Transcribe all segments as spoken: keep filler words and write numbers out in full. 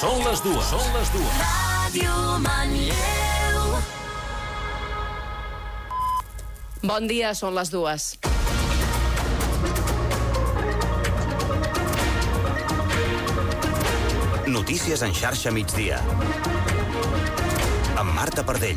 Són les dues. Són les dues. Ràdio Manlleu. Bon dia, són les dues. Notícies en xarxa migdia. Amb Marta Pardell.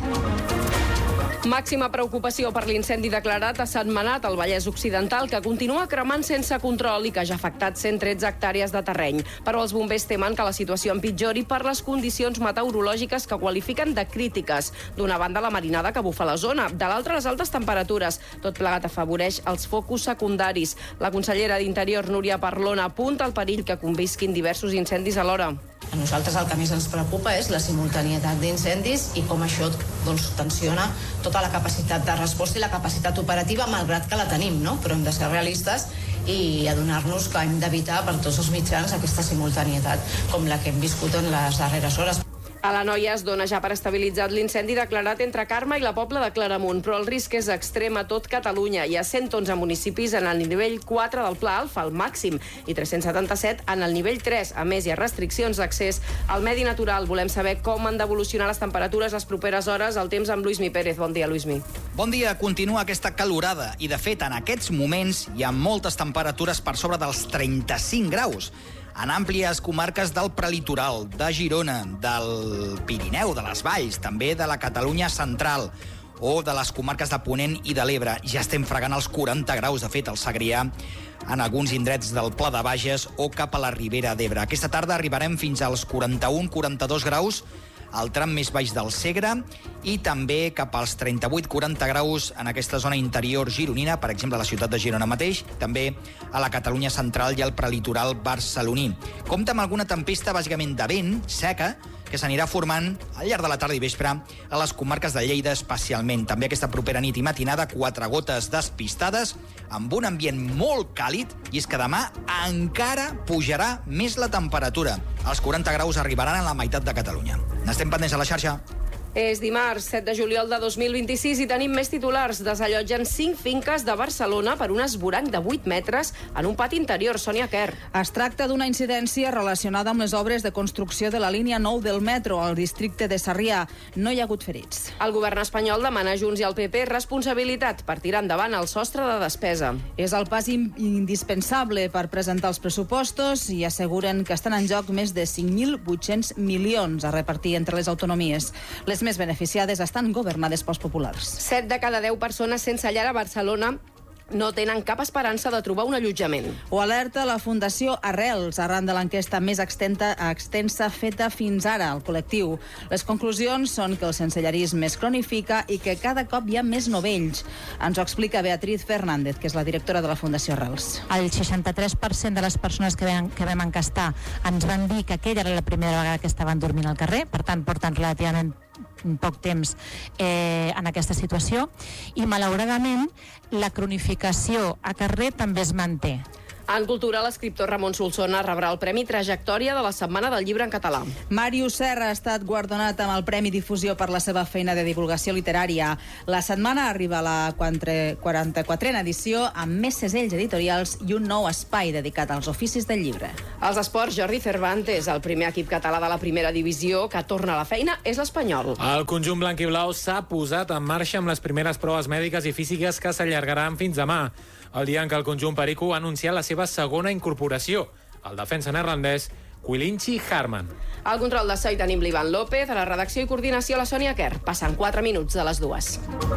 Màxima preocupació per l'incendi declarat a Sentmenat, al Vallès Occidental, que continua cremant sense control i que ja ha afectat cent tretze hectàrees de terreny. Però els bombers temen que la situació empitjori per les condicions meteorològiques que qualifiquen de crítiques. D'una banda, la marinada que bufa la zona, de l'altra, les altes temperatures. Tot plegat afavoreix els focus secundaris. La consellera d'Interior, Núria Parlon, apunta al perill que convisquin diversos incendis alhora. A nosaltres el que més ens preocupa és la simultanietat d'incendis i com això doncs, tensiona tota la capacitat de resposta i la capacitat operativa, malgrat que la tenim, no? Però hem de ser realistes i adonar-nos que hem d'evitar per tots els mitjans aquesta simultanietat, com la que hem viscut en les darreres hores. A l'Anoia es dona ja per estabilitzat l'incendi declarat entre Carme i la Pobla de Claramunt, però el risc és extrem a tot Catalunya. Hi ha cent onze municipis en el nivell quatre del Pla Alfa, el màxim, i tres-cents setanta-set en el nivell tres. A més, hi ha restriccions d'accés al medi natural. Volem saber com han d'evolucionar les temperatures les properes hores. El temps amb Luismi Pérez. Bon dia, Luismi. Bon dia. Continua aquesta calorada i, de fet, en aquests moments hi ha moltes temperatures per sobre dels trenta-cinc graus. En àmplies comarques del prelitoral, de Girona, del Pirineu, de les Valls, també de la Catalunya central o de les comarques de Ponent i de l'Ebre. Ja estem fregant els quaranta graus, de fet, al Segrià, en alguns indrets del Pla de Bages o cap a la Ribera d'Ebre. Aquesta tarda arribarem fins als quaranta-un quaranta-dos graus al tram més baix del Segre i també cap als trenta-vuit quaranta graus en aquesta zona interior gironina, per exemple a la ciutat de Girona mateix, també a la Catalunya central i al prelitoral barceloní. Compta amb alguna tempesta bàsicament de vent, seca, que s'anirà formant al llarg de la tarda i vespre a les comarques de Lleida especialment. També aquesta propera nit i matinada, quatre gotes despistades, amb un ambient molt càlid, i és que demà encara pujarà més la temperatura. Els quaranta graus arribaran a la meitat de Catalunya. N'estem pendents a la xarxa. És dimarts, set de juliol de dos mil vint-i-sis, i tenim més titulars. Desallotgen cinc finques de Barcelona per un esvoranc de vuit metres en un pati interior. Sònia Quer. Es tracta d'una incidència relacionada amb les obres de construcció de la línia nou del metro al districte de Sarrià. No hi ha hagut ferits. El govern espanyol demana a Junts i al P P responsabilitat per tirar endavant el sostre de despesa. És el pas indispensable per presentar els pressupostos i asseguren que estan en joc més de cinc mil vuit-cents milions a repartir entre les autonomies. Les més beneficiades estan governades pels populars. Set de cada deu persones sense llar a Barcelona no tenen cap esperança de trobar un allotjament. Ho alerta la Fundació Arrels, arran de l'enquesta més extensa, extensa feta fins ara al col·lectiu. Les conclusions són que el sensellarisme es cronifica i que cada cop hi ha més novells. Ens ho explica Beatriz Fernández, que és la directora de la Fundació Arrels. El seixanta-tres per cent de les persones que vam, que vam encastar ens van dir que aquella era la primera vegada que estaven dormint al carrer, per tant, porten relativament poc temps eh, en aquesta situació, i malauradament la cronificació a carrer també es manté. En cultura, l'escriptor Ramon Solsona rebrà el Premi Trajectòria de la Setmana del Llibre en Català. Màrius Serra ha estat guardonat amb el Premi Difusió per la seva feina de divulgació literària. La setmana arriba a la quaranta-quatrena edició amb més segells editorials i un nou espai dedicat als oficis del llibre. Als esports, Jordi Cervantes, el primer equip català de la primera divisió que torna a la feina, és l'Espanyol. El conjunt blanc i blau s'ha posat en marxa amb les primeres proves mèdiques i físiques que s'allargaran fins demà, el dia en què el conjunt perico ha anunciat la seva segona incorporació, el defensa neerlandès Quilinci Harman. Al control de so hi tenim l'Ivan López, a la redacció i coordinació la Sònia Quer. Passen quatre minuts de les dues.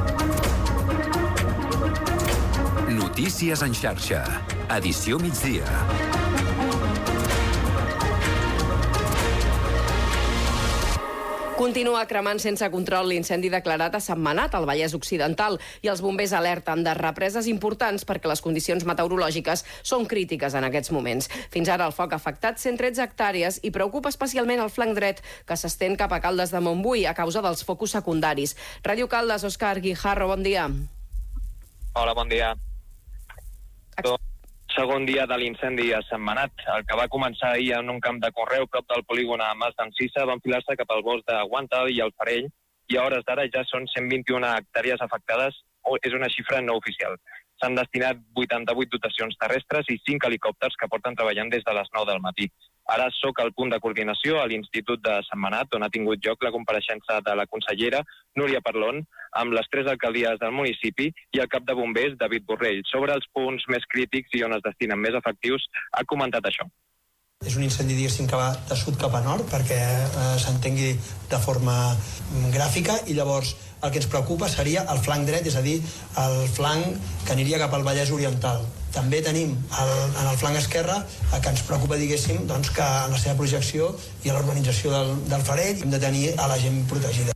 Notícies en xarxa. Edició migdia. Continua cremant sense control l'incendi declarat a Sentmenat, al Vallès Occidental, i els bombers alerten de represes importants perquè les condicions meteorològiques són crítiques en aquests moments. Fins ara el foc ha afectat cent tretze hectàrees i preocupa especialment el flanc dret, que s'estén cap a Caldes de Montbui a causa dels focus secundaris. Ràdio Caldes, Òscar Guijarro, bon dia. Hola, bon dia. Ex- Segon dia de l'incendi a Sentmenat. El que va començar ahir en un camp de conreu prop del polígon a Mas d'Encisa va enfilar-se cap al bosc de Guanta i el Farell, i a hores d'ara ja són cent vint-i-una hectàrees afectades, o és una xifra no oficial. S'han destinat vuitanta-vuit dotacions terrestres i cinc helicòpters que porten treballant des de les nou del matí. Ara sóc al punt de coordinació a l'Institut de Sentmenat, on ha tingut lloc la compareixença de la consellera Núria Parlon amb les tres alcaldies del municipi i el cap de bombers David Borrell. Sobre els punts més crítics i on es destinen més efectius, ha comentat això. És un incendi, diguéssim, que va de sud cap a nord perquè eh, s'entengui de forma gràfica, i llavors el que ens preocupa seria el flanc dret, és a dir, el flanc que aniria cap al Vallès Oriental. També tenim el, en el flanc esquerre eh, que ens preocupa, diguéssim, doncs, que en la seva projecció i a l'urbanització del, del Farell hem de tenir a la gent protegida.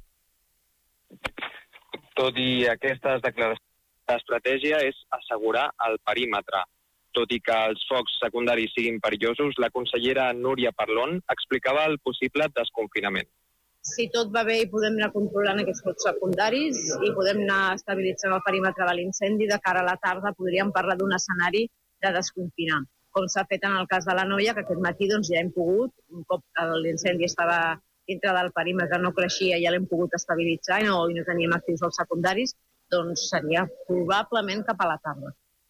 Tot i aquestes declaracions, l'estratègia és assegurar el perímetre. Tot i que els focs secundaris siguin perillosos, la consellera Núria Parlon explicava el possible desconfinament. Si tot va bé i podem anar controlant aquests focs secundaris i podem anar estabilitzant el perímetre de l'incendi, de cara a la tarda podríem parlar d'un escenari de desconfinar. Com s'ha fet en el cas de la Noia, que aquest matí doncs, ja hem pogut, un cop l'incendi estava dintre del perímetre, no creixia, ja l'hem pogut estabilitzar i no, i no teníem actius els secundaris, doncs seria probablement cap a la tarda.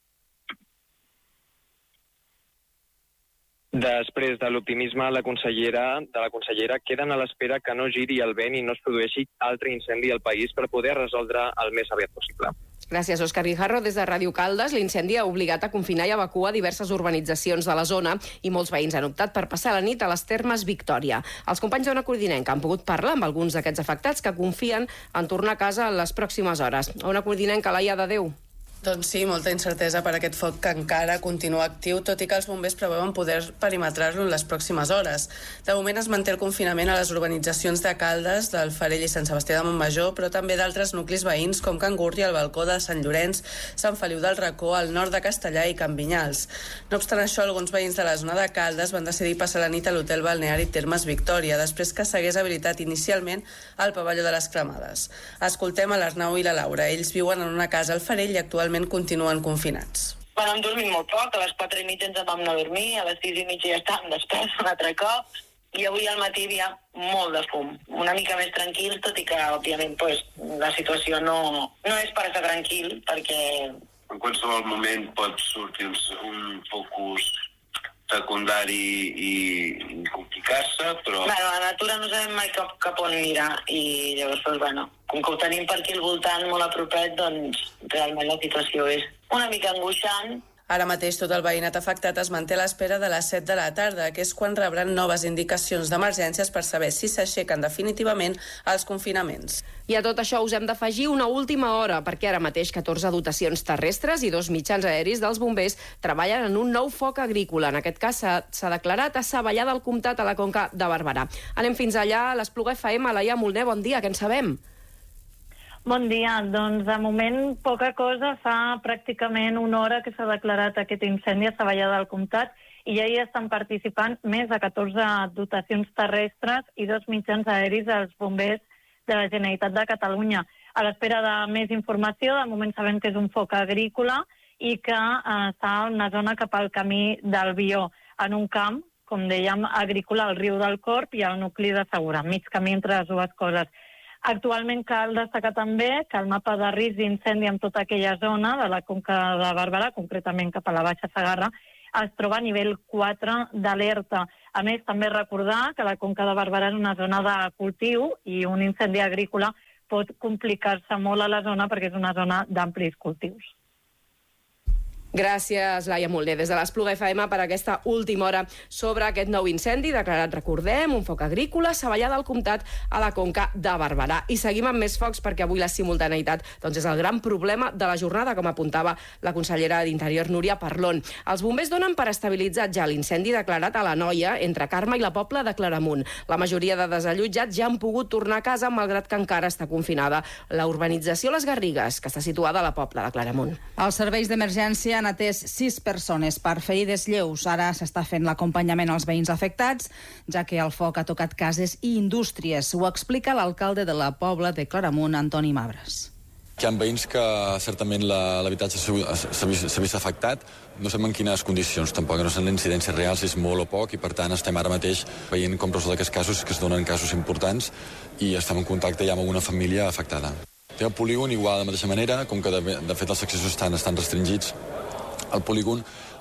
Després de l'optimisme la consellera, de la consellera queden a l'espera que no giri el vent i no es produeixi altre incendi al país per poder resoldre el més aviat possible. Gràcies, Òscar Guijarro. Des de Ràdio Caldes, l'incendi ha obligat a confinar i evacuar diverses urbanitzacions de la zona i molts veïns han optat per passar la nit a les Termes Victòria. Els companys d'Ona Codinenca han pogut parlar amb alguns d'aquests afectats que confien en tornar a casa en les pròximes hores. Ona Codinenca, Laia de Déu. Doncs sí, molta incertesa per aquest foc que encara continua actiu, tot i que els bombers preveuen poder perimetrar-lo en les pròximes hores. De moment es manté el confinament a les urbanitzacions de Caldes, del Farell i Sant Sebastià de Montmajor, però també d'altres nuclis veïns com Can Gurri, el Balcó de Sant Llorenç, Sant Feliu del Racó, al nord de Castellà i Can Vinyals. No obstant això, alguns veïns de la zona de Caldes van decidir passar la nit a l'hotel balneari Termes Victòria, després que s'hagués habilitat inicialment al pavelló de les Cremades. Escoltem a l'Arnau i la Laura. Ells viuen en una casa al Farell i actualment continuen confinats. Bueno, hem dormit molt poc, a les quatre i mitja ens vam anar a dormir, a les sis i mitja ja estàvem desperts un altre cop, i avui al matí hi ha molt de fum. Una mica més tranquil, tot i que, òbviament, pues, la situació no, no és per estar tranquil, perquè... En qualsevol moment pot sortir un focus secundari i, i complicar-se, però... Bueno, a la natura no sabem mai cap, cap on mirar, i llavors, pues, bueno, com que ho tenim per aquí al voltant, molt a propet, doncs realment la situació és una mica angoixant. Ara mateix tot el veïnat afectat es manté a l'espera de les set de la tarda, que és quan rebran noves indicacions d'emergències per saber si s'aixequen definitivament els confinaments. I a tot això us hem d'afegir una última hora, perquè ara mateix catorze dotacions terrestres i dos mitjans aeris dels bombers treballen en un nou foc agrícola. En aquest cas s'ha declarat a Savallà del Comtat, a la Conca de Barberà. Anem fins allà, a l'Espluga F M, Laia Molner, bon dia, què en sabem? Bon dia. Doncs, de moment, poca cosa. Fa pràcticament una hora que s'ha declarat aquest incendi a Savallà del Comtat i ja hi estan participant més de catorze dotacions terrestres i dos mitjans aeris dels bombers de la Generalitat de Catalunya. A l'espera de més informació, de moment sabem que és un foc agrícola i que eh, està en una zona cap al camí del Bió, en un camp, com dèiem, agrícola al riu del Corp i al nucli de Segura, mig camí entre les dues coses. Actualment cal destacar també que el mapa de risc d'incendi en tota aquella zona de la Conca de Barberà, concretament cap a la Baixa Segarra, es troba a nivell quatre d'alerta. A més, també recordar que la Conca de Barberà és una zona de cultiu i un incendi agrícola pot complicar-se molt a la zona perquè és una zona d'amplis cultius. Gràcies, Laia Molner, des de l'Espluga F M per aquesta última hora sobre aquest nou incendi declarat, recordem, un foc agrícola a Savallà del Comtat, a la Conca de Barberà. I seguim amb més focs perquè avui la simultaneïtat doncs, és el gran problema de la jornada, com apuntava la consellera d'Interior, Núria Parlon. Els bombers donen per estabilitzat ja l'incendi declarat a la Noia, entre Carme i la Pobla de Claramunt. La majoria de desallotjats ja han pogut tornar a casa, malgrat que encara està confinada la urbanització Les Garrigues, que està situada a la Pobla de Claramunt. Els serveis d'emergència han atès sis persones per ferides lleus. Ara s'està fent l'acompanyament als veïns afectats, ja que el foc ha tocat cases i indústries. Ho explica l'alcalde de la Pobla de Claramunt, Antoni Mabres. Hi ha veïns que certament l'habitatge s'ha vist, vist afectat, no sabem en quines condicions tampoc, no sabem l'incidència real, si és molt o poc, i per tant estem ara mateix veient com resoldre aquests casos, que es donen casos importants, i estem en contacte ja amb una família afectada. Té el polígon igual de la mateixa manera, com que de, de fet els accessos estan, estan restringits. El polígon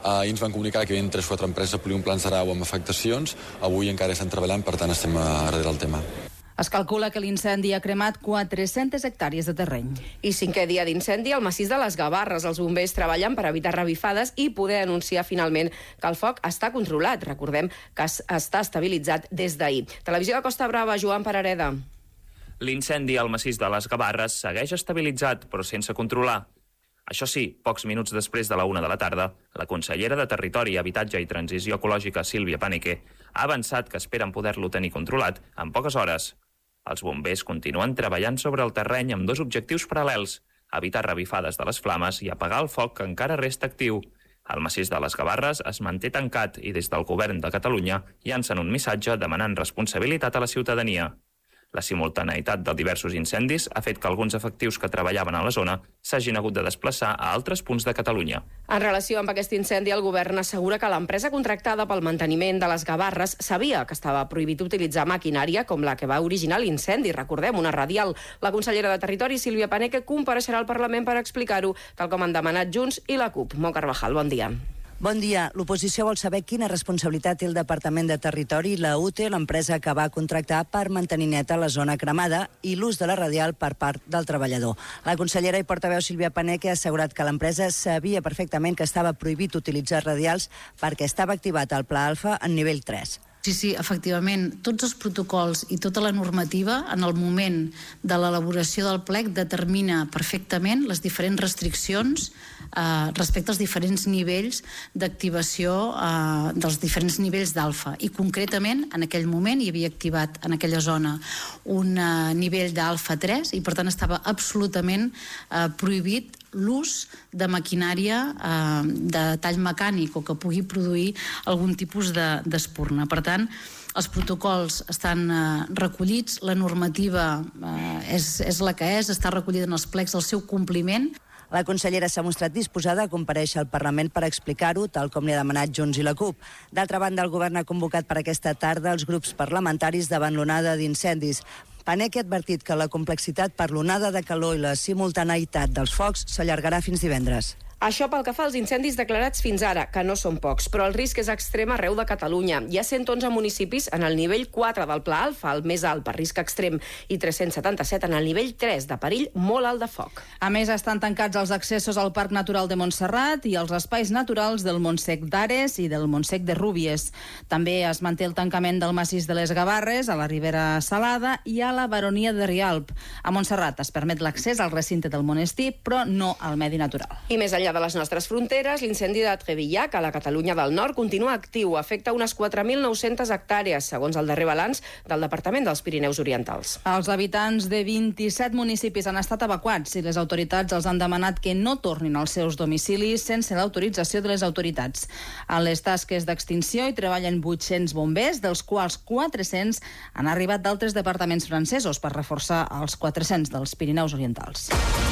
Ahir ens van comunicar que hi havia tres o quatre empreses polígon Plans d'Arau amb afectacions. Avui encara estan treballant, per tant estem darrere del tema. Es calcula que l'incendi ha cremat quatre-centes hectàrees de terreny. I cinquè dia d'incendi al massís de les Gavarres. Els bombers treballen per evitar revifades i poder anunciar finalment que el foc està controlat. Recordem que està estabilitzat des d'ahir. Televisió de Costa Brava, Joan Parareda. L'incendi al massís de les Gavarres segueix estabilitzat, però sense controlar. Això sí, pocs minuts després de la una de la tarda, la consellera de Territori, Habitatge i Transició Ecològica, Sílvia Paneque, ha avançat que esperen poder-lo tenir controlat en poques hores. Els bombers continuen treballant sobre el terreny amb dos objectius paral·lels: evitar revifades de les flames i apagar el foc que encara resta actiu. El massís de les Gavarres es manté tancat i des del govern de Catalunya llancen un missatge demanant responsabilitat a la ciutadania. La simultaneïtat de diversos incendis ha fet que alguns efectius que treballaven a la zona s'hagin hagut de desplaçar a altres punts de Catalunya. En relació amb aquest incendi, el govern assegura que l'empresa contractada pel manteniment de les Gavarres sabia que estava prohibit utilitzar maquinària com la que va originar l'incendi. Recordem, una radial. La consellera de Territori, Sílvia Paneque, compareixerà al Parlament per explicar-ho, tal com han demanat Junts i la CUP. Mo Carvajal, bon dia. Bon dia. L'oposició vol saber quina responsabilitat té el Departament de Territori i la U T E, l'empresa que va contractar per mantenir neta la zona cremada, i l'ús de la radial per part del treballador. La consellera i portaveu Sílvia Paneque ha assegurat que l'empresa sabia perfectament que estava prohibit utilitzar radials perquè estava activat el Pla Alfa en nivell tres. Sí, sí, efectivament, tots els protocols i tota la normativa en el moment de l'elaboració del plec determina perfectament les diferents restriccions eh, respecte als diferents nivells d'activació eh, dels diferents nivells d'alfa. I concretament, en aquell moment hi havia activat en aquella zona un eh, nivell d'alfa tres i per tant estava absolutament eh, prohibit l'ús de maquinària eh, de tall mecànic o que pugui produir algun tipus d'espurna. Per tant, els protocols estan eh, recollits, la normativa eh, és, és la que és, està recollida en els plecs del seu compliment. La consellera s'ha mostrat disposada a comparèixer al Parlament per explicar-ho, tal com li ha demanat Junts i la CUP. D'altra banda, el govern ha convocat per aquesta tarda els grups parlamentaris davant l'onada d'incendis. Paneque ha advertit que la complexitat per l'onada de calor i la simultaneïtat dels focs s'allargarà fins divendres. Això pel que fa als incendis declarats fins ara, que no són pocs, però el risc és extrem arreu de Catalunya. Hi ha cent onze municipis en el nivell quatre del Pla Alfa, el més alt per risc extrem, i tres-cents setanta-set en el nivell tres de perill molt alt de foc. A més, estan tancats els accessos al Parc Natural de Montserrat i als espais naturals del Montsec d'Ares i del Montsec de Rúbies. També es manté el tancament del massís de les Gavarres, a la Ribera Salada i a la Baronia de Rialp. A Montserrat es permet l'accés al recinte del monestir, però no al medi natural. I més enllà de les nostres fronteres, l'incendi de Trevillac, a la Catalunya del Nord, continua actiu. Afecta unes quatre mil nou-centes hectàrees, segons el darrer balanç del Departament dels Pirineus Orientals. Els habitants de vint-i-set municipis han estat evacuats i les autoritats els han demanat que no tornin als seus domicilis sense l'autorització de les autoritats. A les tasques d'extinció hi treballen vuit-cents bombers, dels quals quatre-cents han arribat d'altres departaments francesos per reforçar els quatre-cents dels Pirineus Orientals.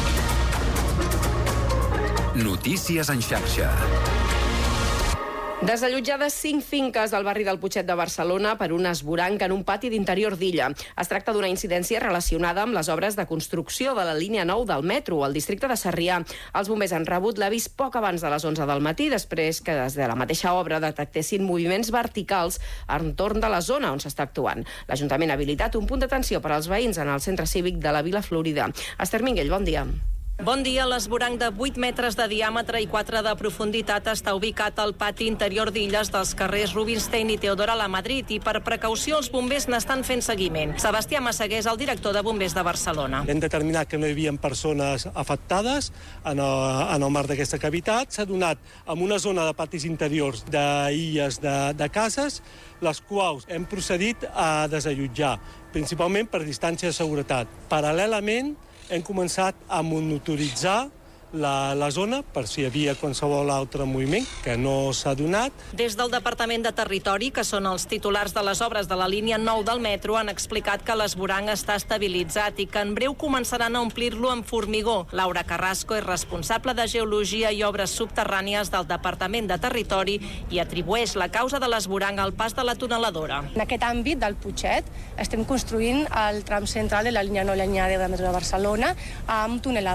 Notícies en xarxa. Desallotjades cinc finques al barri del Putxet de Barcelona per un esvoranc en un pati d'interior d'illa. Es tracta d'una incidència relacionada amb les obres de construcció de la línia nou del metro al districte de Sarrià. Els bombers han rebut l'avís poc abans de les onze del matí, després que des de la mateixa obra detectessin moviments verticals entorn de la zona on s'està actuant. L'Ajuntament ha habilitat un punt d'atenció per als veïns en el centre cívic de la Vila Florida. Esther Minguell, bon dia. Bon dia. L'esvoranc de vuit metres de diàmetre i quatre de profunditat està ubicat al pati interior d'Illes dels carrers Rubinstein i Teodora Lamadrid i per precaució els bombers n'estan fent seguiment. Sebastià Massaguer és el director de Bombers de Barcelona. Hem determinat que no hi havia persones afectades en el, en el marc d'aquesta cavitat. S'ha donat en una zona de patis interiors d'illes de, de cases, les quals hem procedit a desallotjar, principalment per distància de seguretat. Paral·lelament, hem començat a monitoritzar la, la zona per si hi havia qualsevol altre moviment que no s'ha donat. Des del Departament de Territori, que són els titulars de les obres de la línia nou del metro, han explicat que l'esvoranc està estabilitzat i que en breu començaran a omplir-lo amb formigó. Laura Carrasco és responsable de Geologia i Obres Subterrànies del Departament de Territori i atribueix la causa de l'esvoranc al pas de la tuneladora. En aquest àmbit del Putxet estem construint el tram central de la línia nou i la línia deu de metro de Barcelona amb tuneladora.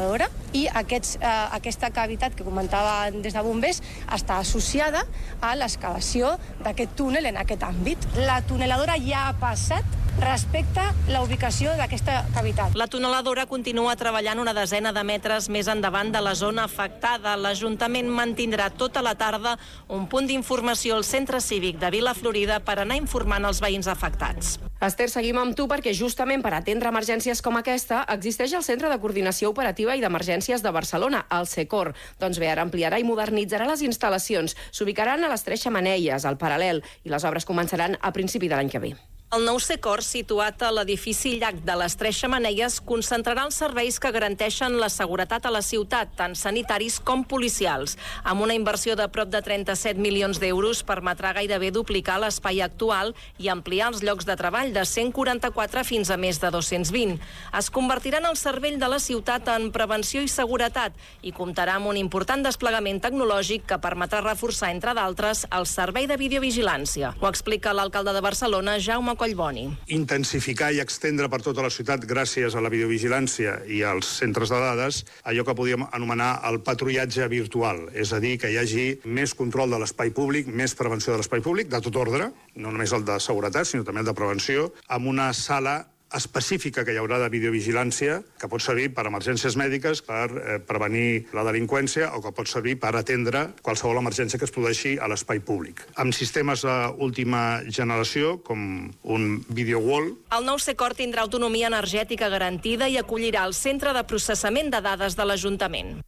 i aquests, eh, aquesta cavitat que comentava des de bombers està associada a l'excavació d'aquest túnel en aquest àmbit. La tuneladora ja ha passat respecte a la ubicació d'aquesta cavitat. La tuneladora continua treballant una desena de metres més endavant de la zona afectada. L'Ajuntament mantindrà tota la tarda un punt d'informació al centre cívic de Vila Florida per anar informant els veïns afectats. Esther, seguim amb tu perquè justament per atendre emergències com aquesta existeix el Centre de Coordinació Operativa i d'Emergències de Barcelona, el CECOR. Doncs bé, ara ampliarà i modernitzarà les instal·lacions. S'ubicaran a les Tres Xemeneies, al Paral·lel, i les obres començaran a principi de l'any que ve. El nou CECOR, situat a l'edifici Llac de les Tres Xemeneies, concentrarà els serveis que garanteixen la seguretat a la ciutat, tant sanitaris com policials. Amb una inversió de prop de trenta-set milions d'euros, permetrà gairebé duplicar l'espai actual i ampliar els llocs de treball de cent quaranta-quatre fins a més de dos-cents vint. Es convertirà en el cervell de la ciutat en prevenció i seguretat i comptarà amb un important desplegament tecnològic que permetrà reforçar, entre d'altres, el servei de videovigilància. Ho explica l'alcalde de Barcelona, Jaume Collboni. Intensificar i extendre per tota la ciutat, gràcies a la videovigilància i als centres de dades, allò que podíem anomenar el patrullatge virtual, és a dir, que hi hagi més control de l'espai públic, més prevenció de l'espai públic, de tot ordre, no només el de seguretat, sinó també el de prevenció, amb una sala específica que hi haurà de videovigilància, que pot servir per emergències mèdiques, per eh, prevenir la delinqüència o que pot servir per atendre qualsevol emergència que es produeixi a l'espai públic. Amb sistemes d'última generació, com un video wall. El nou CECOR tindrà autonomia energètica garantida i acollirà el centre de processament de dades de l'Ajuntament.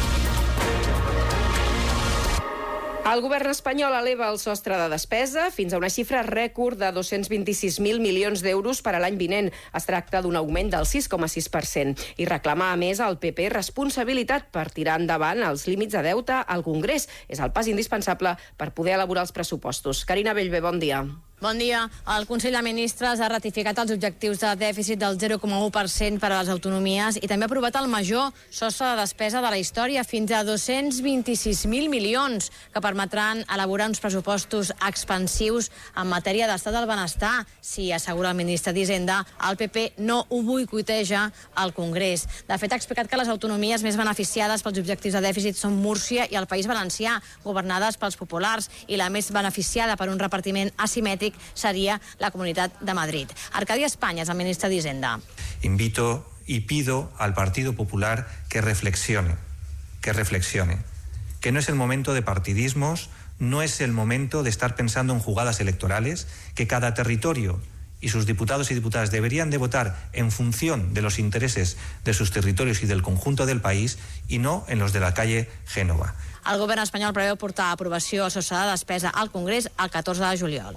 El govern espanyol eleva el sostre de despesa fins a una xifra rècord de dos-cents vint-i-sis mil milions d'euros per a l'any vinent. Es tracta d'un augment del sis coma sis per cent i reclama, a més, al P P responsabilitat per tirar endavant els límits de deute al Congrés. És el pas indispensable per poder elaborar els pressupostos. Carina Bellver, bon dia. Bon dia. El Consell de Ministres ha ratificat els objectius de dèficit del zero coma u per cent per a les autonomies i també ha aprovat el major sostre de despesa de la història, fins a dos-cents vint-i-sis mil milions, que permetran elaborar uns pressupostos expansius en matèria d'estat del benestar. Si assegura el ministre d'Hisenda, el P P no ho boicoteja al Congrés. De fet, ha explicat que les autonomies més beneficiades pels objectius de dèficit són Múrcia i el País Valencià, governades pels populars, i la més beneficiada per un repartiment asimètric sería la Comunidad de Madrid. Arcadio España es el ministro de Hisenda. Invito y pido al Partido Popular que reflexione, que reflexione, que no es el momento de partidismos, no es el momento de estar pensando en jugadas electorales, que cada territorio y sus diputados y diputadas deberían de votar en función de los intereses de sus territorios y del conjunto del país y no en los de la calle Génova. El govern espanyol preveu portar a aprovació el sostre de despesa al Congrés el catorze de juliol.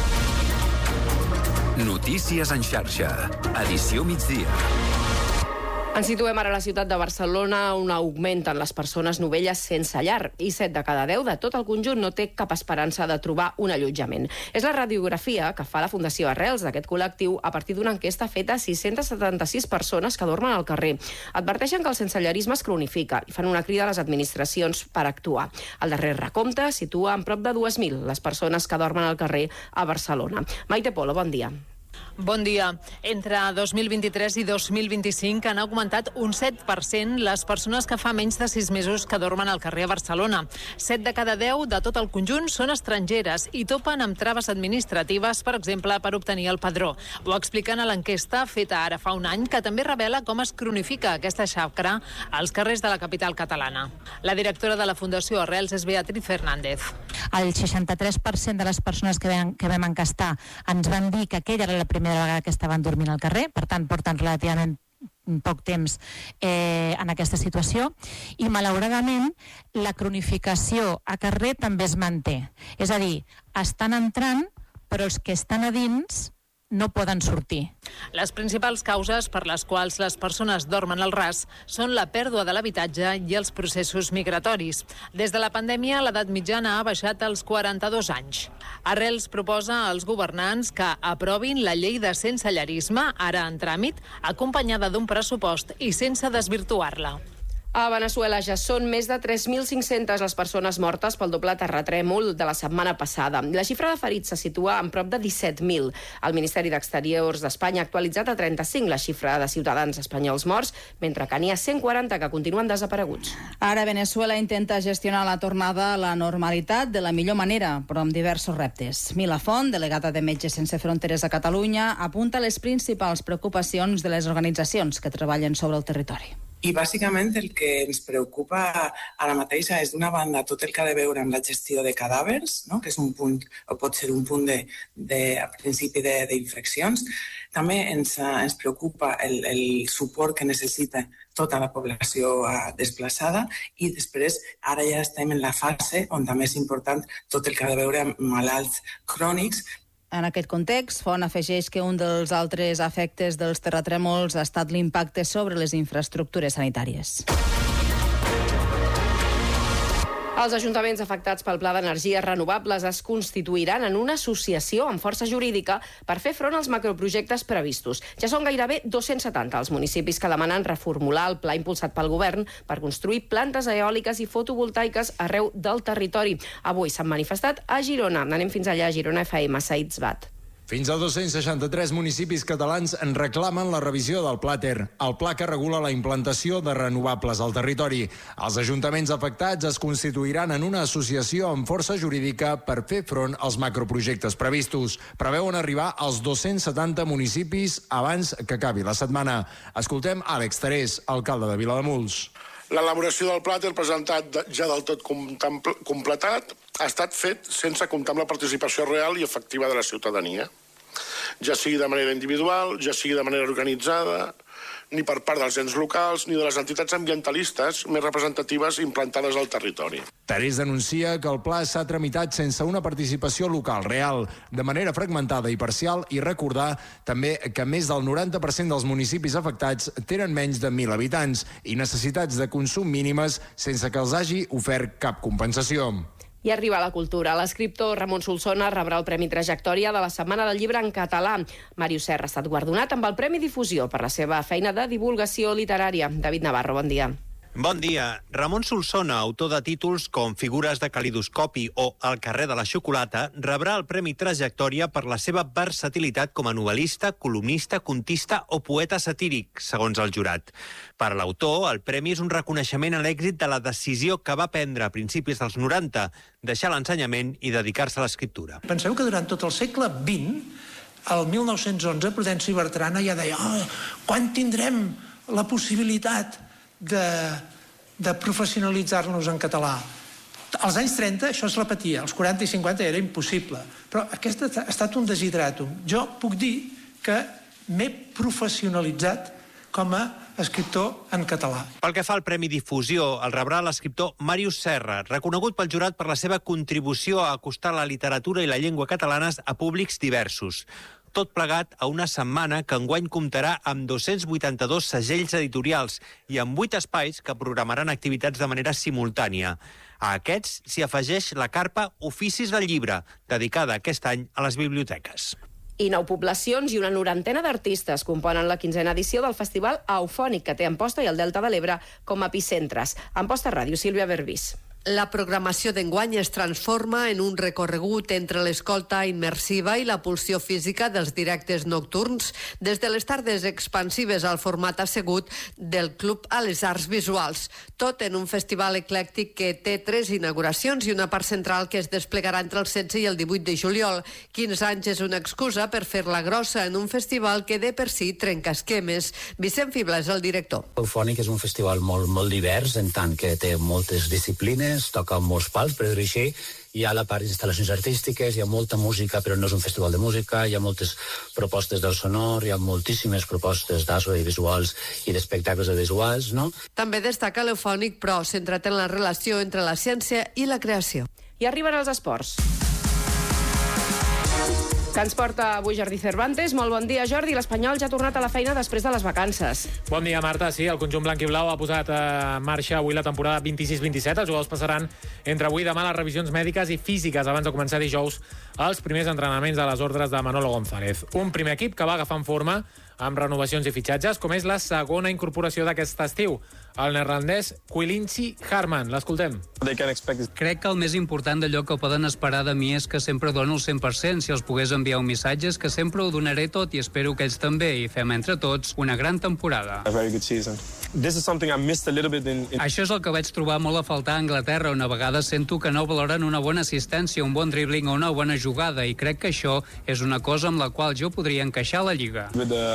Notícies en xarxa. Edició migdia. Ens situem ara a la ciutat de Barcelona, on augmenten les persones novelles sense llar, i set de cada deu de tot el conjunt no té cap esperança de trobar un allotjament. És la radiografia que fa la Fundació Arrels d'aquest col·lectiu a partir d'una enquesta feta a sis-centes setanta-sis persones que dormen al carrer. Adverteixen que el sensellarisme es cronifica i fan una crida a les administracions per actuar. El darrer recompte situa en prop de dues mil les persones que dormen al carrer a Barcelona. Maite Polo, bon dia. Bon dia. Entre dos mil vint-i-tres i dos mil vint-i-cinc han augmentat un set per cent les persones que fa menys de sis mesos que dormen al carrer a Barcelona. set de cada deu de tot el conjunt són estrangeres i topen amb traves administratives, per exemple, per obtenir el padró. Ho expliquen a l'enquesta feta ara fa un any, que també revela com es cronifica aquesta xacra als carrers de la capital catalana. La directora de la Fundació Arrels és Beatriz Fernández. El seixanta-tres per cent de les persones que vam, que vam encastar ens van dir que aquella era la primera vegada que estaven dormint al carrer, per tant porten relativament poc temps eh, en aquesta situació, i malauradament la cronificació a carrer també es manté. És a dir, estan entrant, però els que estan a dins no poden sortir. Les principals causes per les quals les persones dormen al ras són la pèrdua de l'habitatge i els processos migratoris. Des de la pandèmia, l'edat mitjana ha baixat als quaranta-dos anys. Arrels proposa als governants que aprovin la llei de sensellarisme, ara en tràmit, acompanyada d'un pressupost i sense desvirtuar-la. A Veneçuela ja són més de tres mil cinc-centes les persones mortes pel doble terratrèmol de la setmana passada. La xifra de ferits se situa en prop de disset mil. El Ministeri d'Exteriors d'Espanya ha actualitzat a trenta-cinc la xifra de ciutadans espanyols morts, mentre que n'hi ha cent quaranta que continuen desapareguts. Ara Veneçuela intenta gestionar la tornada a la normalitat de la millor manera, però amb diversos reptes. Mila Font, delegada de Metges Sense Fronteres a Catalunya, apunta les principals preocupacions de les organitzacions que treballen sobre el territori. I bàsicament el que ens preocupa ara mateix és d'una banda tot el que ha de veure amb la gestió de cadàvers, no? Que és un punt, o pot ser un punt de, de a principi d'infraccions. També ens, ens preocupa el, el suport que necessita tota la població uh, desplaçada i després ara ja estem en la fase on també és important tot el que ha de veure amb malalts crònics. En aquest context, Font afegeix que un dels altres efectes dels terratrèmols ha estat l'impacte sobre les infraestructures sanitàries. Els ajuntaments afectats pel Pla d'Energies Renovables es constituiran en una associació amb força jurídica per fer front als macroprojectes previstos. Ja són gairebé dos-cents setanta els municipis que demanen reformular el pla impulsat pel govern per construir plantes eòliques i fotovoltaiques arreu del territori. Avui s'han manifestat a Girona. Anem fins allà, a Girona F M, Said Zbat. Fins a dos-cents seixanta-tres municipis catalans en reclamen la revisió del Pla Ter, el pla que regula la implantació de renovables al territori. Els ajuntaments afectats es constituiran en una associació amb força jurídica per fer front als macroprojectes previstos. Preveuen arribar als dos-cents setanta municipis abans que acabi la setmana. Escoltem Àlex Terés, alcalde de Vilademuls. L'elaboració del Pla Ter presentat ja del tot completat ha estat fet sense comptar amb la participació real i efectiva de la ciutadania, ja sigui de manera individual, ja sigui de manera organitzada, ni per part dels ens locals ni de les entitats ambientalistes més representatives implantades al territori. Terés denuncia que el pla s'ha tramitat sense una participació local real, de manera fragmentada i parcial, i recordar també que més del noranta per cent dels municipis afectats tenen menys de mil habitants i necessitats de consum mínimes sense que els hagi ofert cap compensació. I arriba a la cultura. L'escriptor Ramon Solsona rebrà el Premi Trajectòria de la Setmana del Llibre en català. Màrius Serra ha estat guardonat amb el Premi Difusió per la seva feina de divulgació literària. David Navarro, bon dia. Bon dia. Ramon Solsona, autor de títols com Figures de calidoscopi o El carrer de la xocolata, rebrà el Premi Trajectòria per la seva versatilitat com a novel·lista, columnista, contista o poeta satíric, segons el jurat. Per a l'autor, el premi és un reconeixement a l'èxit de la decisió que va prendre a principis dels noranta, deixar l'ensenyament i dedicar-se a l'escriptura. Penseu que durant tot el segle vint, el mil nou-cents onze, Prudenci Bertrana ja deia oh, quan tindrem la possibilitat de, de professionalitzar-nos en català. Als anys trenta això es repetia, als quaranta i cinquanta era impossible, però aquest ha estat un desideratum. Jo puc dir que m'he professionalitzat com a escriptor en català. Pel que fa al Premi Difusió, el rebrà l'escriptor Màrius Serra, reconegut pel jurat per la seva contribució a acostar la literatura i la llengua catalanes a públics diversos. Tot plegat a una setmana que enguany comptarà amb dos-cents vuitanta-dos segells editorials i amb vuit espais que programaran activitats de manera simultània. A aquests s'hi afegeix la carpa Oficis del Llibre, dedicada aquest any a les biblioteques. I nou poblacions i una norantena d'artistes componen la quinzena edició del Festival Eufònic, que té Amposta i el Delta de l'Ebre com a epicentres. Amposta Ràdio, Sílvia Berbís. La programació d'enguany es transforma en un recorregut entre l'escolta immersiva i la pulsió física dels directes nocturns, des de les tardes expansives al format assegut del Club a les Arts Visuals. Tot en un festival eclèctic que té tres inauguracions i una part central que es desplegarà entre el setze i el divuit de juliol. quinze anys és una excusa per fer-la grossa en un festival que de per si trenca esquemes. Vicent Fibla és el director. Eufònic és un festival molt, molt divers, en tant que té moltes disciplines, toca molts pals, per dir-ho així. Hi ha la part d'instal·lacions artístiques, hi ha molta música, però no és un festival de música, hi ha moltes propostes del sonor, hi ha moltíssimes propostes d'audiovisuals i d'espectacles audiovisuals, no? També destaca l'Eufònic, però centrat en la relació entre la ciència i la creació. I arriben els esports. Que ens porta avui Jordi Cervantes. Molt bon dia, Jordi. L'Espanyol ja ha tornat a la feina després de les vacances. Bon dia, Marta. Sí, el conjunt blanc i blau ha posat en marxa avui la temporada vint-i-sis vint-i-set. Els jugadors passaran entre avui i demà les revisions mèdiques i físiques abans de començar dijous els primers entrenaments a les ordres de Manolo González. Un primer equip que va agafant forma amb renovacions i fitxatges, com és la segona incorporació d'aquest estiu, el neerlandès Quilinci Harman. L'escoltem. Crec que el més important d'allò que poden esperar de mi és que sempre dono el cent per cent. Si els pogués enviar un missatge és que sempre ho donaré tot i espero que ells també, i fem entre tots una gran temporada. Això és el que vaig trobar molt a faltar a Anglaterra, on a vegades sento que no valoren una bona assistència, un bon dribbling o una bona jugada, i crec que això és una cosa amb la qual jo podria encaixar a la Lliga.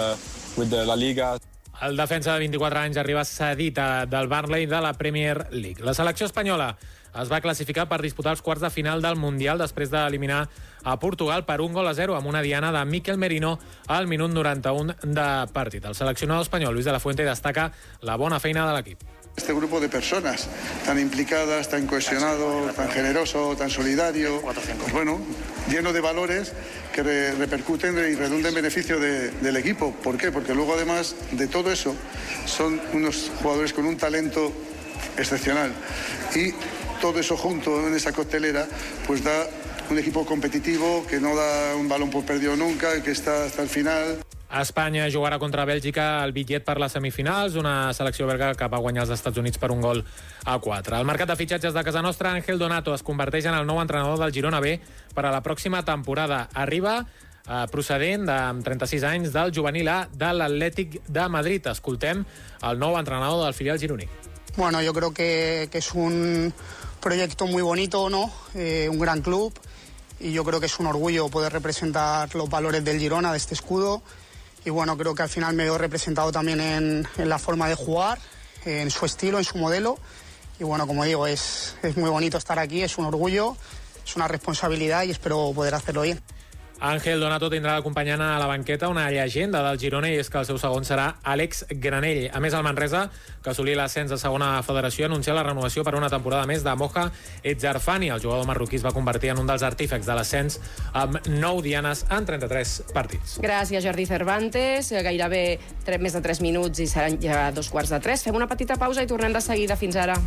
El defensa de vint-i-quatre anys arriba cedit del Burnley de la Premier League. La selecció espanyola es va classificar per disputar els quarts de final del Mundial després d'eliminar a Portugal per un gol a zero amb una diana de Mikel Merino al minut noranta-un de partit. El seleccionador espanyol, Luis de la Fuente, destaca la bona feina de l'equip. Este grupo de personas tan implicadas, tan cohesionado, tan generoso, tan solidario, pues bueno, lleno de valores que re repercuten y redunden en beneficio de, del equipo. ¿Por qué? Porque luego, además de todo eso, son unos jugadores con un talento excepcional. Y todo eso junto en esa coctelera, pues da un equipo competitivo que no da un balón por perdido nunca, que está hasta el final. Espanya jugarà contra Bèlgica al bitllet per les semifinals, una selecció belga que va guanyar els Estats Units per un gol a quatre. El mercat de fitxatges de casa nostra, Ángel Donato es converteix en el nou entrenador del Girona B per a la pròxima temporada. Arriba eh, procedent de amb trenta-sis anys del juvenil A de l'Atlètic de Madrid. Escoltem el nou entrenador del filial gironí. Bueno, yo creo que, que es un proyecto muy bonito, ¿no? Eh, un gran club, y yo creo que es un orgullo poder representar los valores del Girona, de este escudo. Y bueno, creo que al final me veo representado también en, en la forma de jugar, en su estilo, en su modelo. Y bueno, como digo, es, es muy bonito estar aquí, es un orgullo, es una responsabilidad y espero poder hacerlo bien. Ángel Donato tindrà acompanyant a la banqueta una llegenda del Girona, i és que el seu segon serà Àlex Granell. A més, el Manresa, que assolí l'ascens a segona federació, anuncia la renovació per una temporada més de Moja Etzarfani. El jugador marroquí es va convertir en un dels artífecs de l'ascens amb nou dianes en trenta-tres partits. Gràcies, Jordi Cervantes. Gairebé tres, més de tres minuts i seran ja dos quarts de tres. Fem una petita pausa i tornem de seguida. Fins ara.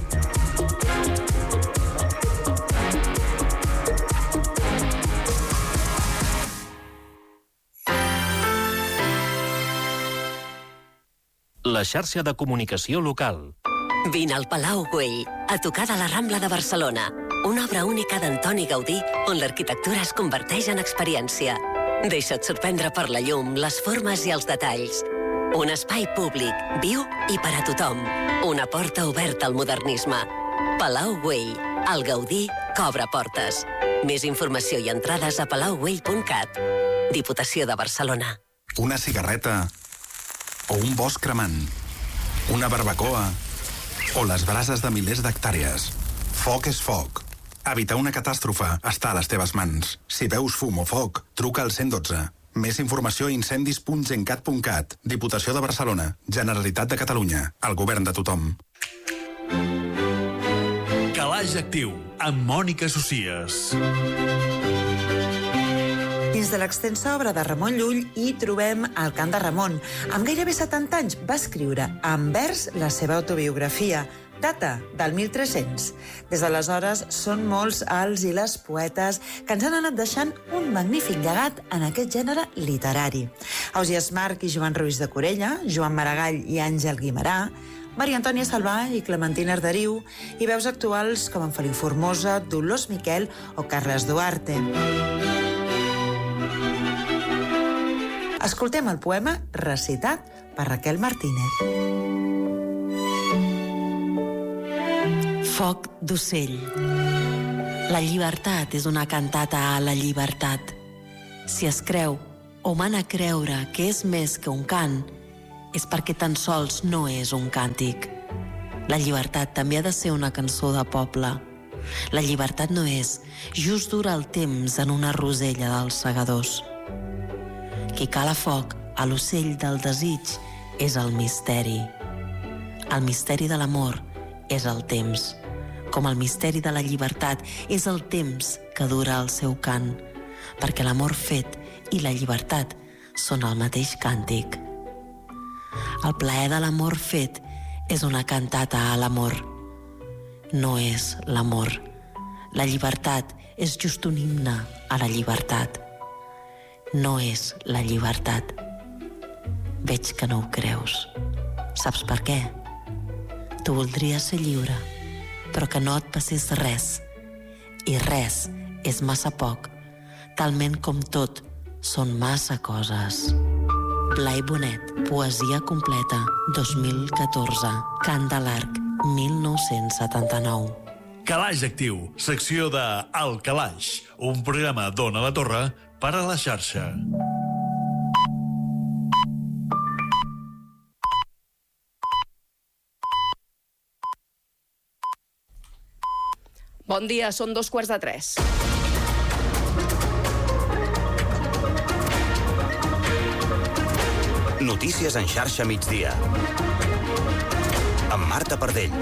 La xarxa de comunicació local. Vine al Palau Güell, a tocar de la Rambla de Barcelona. Una obra única d'Antoni Gaudí, on l'arquitectura es converteix en experiència. Deixa't sorprendre per la llum, les formes i els detalls. Un espai públic, viu i per a tothom. Una porta oberta al modernisme. Palau Güell, el Gaudí que obre portes. Més informació i entrades a palau güell punt cat. Diputació de Barcelona. Una cigarreta o un bosc cremant, una barbacoa o les brases de milers d'hectàrees. Foc és foc. Evitar una catàstrofe està a les teves mans. Si veus fum o foc, truca al cent i dotze. Més informació a incendis punt gencat punt cat. Diputació de Barcelona. Generalitat de Catalunya. El govern de tothom. Calaix Actiu, amb Mònica Socies. Dins de l'extensa obra de Ramon Llull hi trobem el cant de Ramon. Amb gairebé setanta anys va escriure en vers la seva autobiografia, data del mil tres-cents. Des d'aleshores són molts els i les poetes que ens han anat deixant un magnífic llegat en aquest gènere literari. Ausiàs March i Joan Ruiz de Corella, Joan Maragall i Àngel Guimerà, Maria Antònia Salvà i Clementina Arderiu, i veus actuals com en Feliu Formosa, Dolors Miquel o Carles Duarte. Escoltem el poema recitat per Raquel Martínez. Foc d'ocell. La llibertat és una cantata a la llibertat. Si es creu o mana creure que és més que un cant, és perquè tan sols no és un càntic. La llibertat també ha de ser una cançó de poble. La llibertat no és just durar el temps en una rosella dels segadors. Qui cala foc a l'ocell del desig és el misteri. El misteri de l'amor és el temps, com el misteri de la llibertat és el temps que dura el seu cant, perquè l'amor fet i la llibertat són el mateix càntic. El plaer de l'amor fet és una cantata a l'amor. No és l'amor. La llibertat és just un himne a la llibertat. No és la llibertat. Veig que no ho creus. Saps per què? Tu voldries ser lliure, però que no et passés res. I res és massa poc, talment com tot són massa coses. Blai Bonet, poesia completa, dos mil catorze. Cant de l'Arc, mil nou-cents setanta-nou. Calaix Actiu, secció de El Calaix, un programa d'Ona la Torre per a la xarxa. Bon dia, són dos quarts de tres. Notícies en xarxa migdia. Amb Marta Pardell.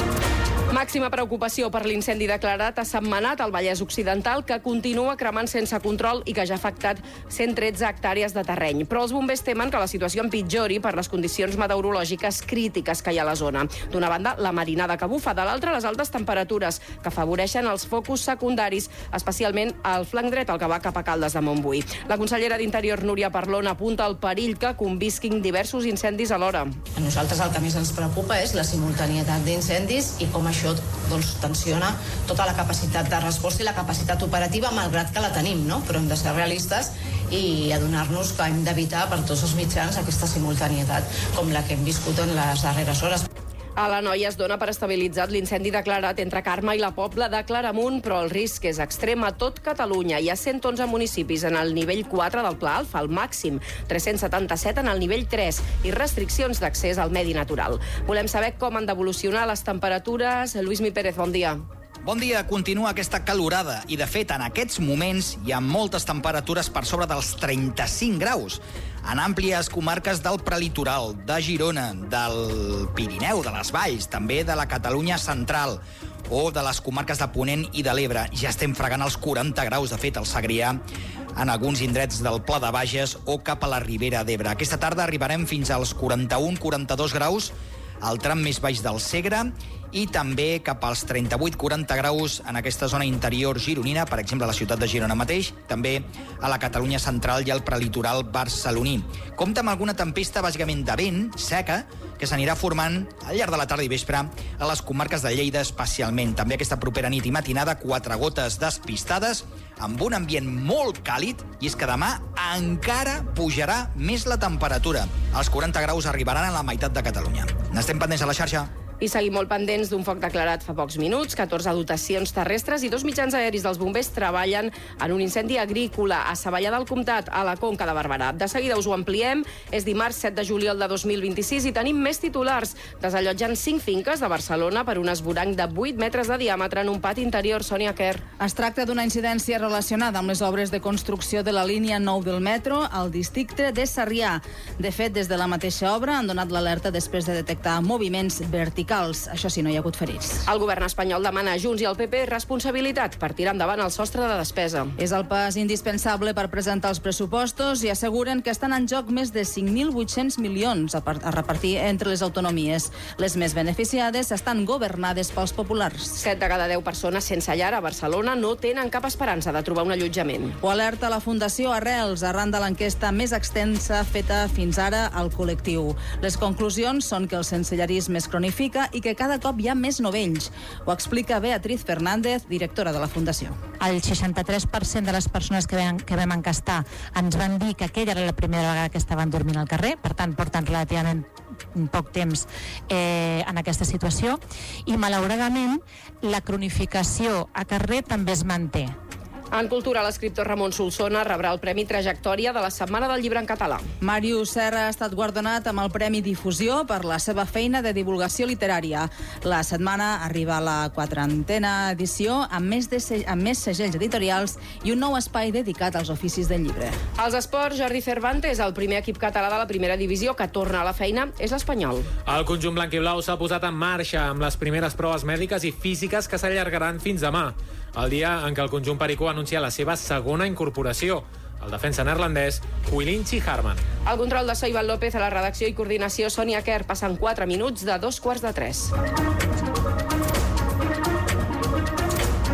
Màxima preocupació per l'incendi declarat a Sentmenat, al Vallès Occidental, que continua cremant sense control i que ja ha afectat cent tretze hectàrees de terreny. Però els bombers temen que la situació empitjori per les condicions meteorològiques crítiques que hi ha a la zona. D'una banda, la marinada que bufa, de l'altra, les altes temperatures que afavoreixen els focus secundaris, especialment al flanc dret, el que va cap a Caldes de Montbui. La consellera d'Interior, Núria Parlon, apunta al perill que convisquin diversos incendis alhora. A nosaltres el que més ens preocupa és la simultanietat d'incendis i com això Això doncs, tensiona tota la capacitat de resposta i la capacitat operativa, malgrat que la tenim, no? Però hem de ser realistes i adonar-nos que hem d'evitar per tots els mitjans aquesta simultanietat com la que hem viscut en les darreres hores. A la Noia es dona per estabilitzat l'incendi declarat entre Carme i la Pobla de Claramunt, però el risc és extrem a tot Catalunya. Hi ha cent onze municipis en el nivell quatre del Pla Alfa, el màxim, tres-cents setanta-set en el nivell tres i restriccions d'accés al medi natural. Volem saber com han d'evolucionar les temperatures. Lluís Mi Pérez, bon dia. Bon dia, continua aquesta calorada i, de fet, en aquests moments hi ha moltes temperatures per sobre dels trenta-cinc graus. En àmplies comarques del prelitoral, de Girona, del Pirineu, de les Valls, també de la Catalunya central o de les comarques de Ponent i de l'Ebre. Ja estem fregant els quaranta graus, de fet, al Segrià, en alguns indrets del Pla de Bages o cap a la Ribera d'Ebre. Aquesta tarda arribarem fins als quaranta-un quaranta-dos graus al tram més baix del Segre i també cap als trenta-vuit quaranta graus en aquesta zona interior gironina, per exemple a la ciutat de Girona mateix, també a la Catalunya central i al prelitoral barceloní. Compta amb alguna tempesta bàsicament de vent, seca, que s'anirà formant al llarg de la tarda i vespre a les comarques de Lleida especialment. També aquesta propera nit i matinada, quatre gotes despistades, amb un ambient molt càlid, i és que demà encara pujarà més la temperatura. Els quaranta graus arribaran a la meitat de Catalunya. N'estem pendents a la xarxa. I seguim molt pendents d'un foc declarat fa pocs minuts. catorze dotacions terrestres i dos mitjans aeris dels bombers treballen en un incendi agrícola a Savallà del Comtat, a la Conca de Barberà. De seguida us ho ampliem. És dimarts set de juliol de dos mil vint-i-sis i tenim més titulars. Desallotgen cinc finques de Barcelona per un esvoranc de vuit metres de diàmetre en un pati interior. Sònia Kerr. Es tracta d'una incidència relacionada amb les obres de construcció de la línia nou del metro al districte de Sarrià. De fet, des de la mateixa obra han donat l'alerta després de detectar moviments verticals. Això sí, no hi ha hagut ferits. El govern espanyol demana a Junts i al P P responsabilitat per tirar endavant el sostre de despesa. És el pas indispensable per presentar els pressupostos i asseguren que estan en joc més de cinc mil vuit-cents milions a, a repartir entre les autonomies. Les més beneficiades estan governades pels populars. Set de cada deu persones sense llar a Barcelona no tenen cap esperança de trobar un allotjament. Ho alerta la Fundació Arrels arran de l'enquesta més extensa feta fins ara al col·lectiu. Les conclusions són que el sensellarisme es cronifica i que cada cop hi ha més novells. Ho explica Beatriz Fernández, directora de la Fundació. El seixanta-tres per cent de les persones que vam, que vam encastar ens van dir que aquella era la primera vegada que estaven dormint al carrer, per tant, porten relativament poc temps eh, en aquesta situació, i malauradament la cronificació a carrer també es manté. En cultura, l'escriptor Ramon Solsona rebrà el Premi Trajectòria de la Setmana del Llibre en Català. Màrius Serra ha estat guardonat amb el Premi Difusió per la seva feina de divulgació literària. La setmana arriba a la quarantena edició amb més, de, amb més segells editorials i un nou espai dedicat als oficis del llibre. Als esports, Jordi Cervantes, el primer equip català de la primera divisió que torna a la feina, és l'Espanyol. El conjunt blanc i blau s'ha posat en marxa amb les primeres proves mèdiques i físiques que s'allargaran fins demà, el dia en què el conjunt pericó anuncia la seva segona incorporació, el defensa neerlandès Willinchi Harman. El control de so Ivan López, a la redacció i coordinació Sònia Kerr, passen quatre minuts de dos quarts de tres.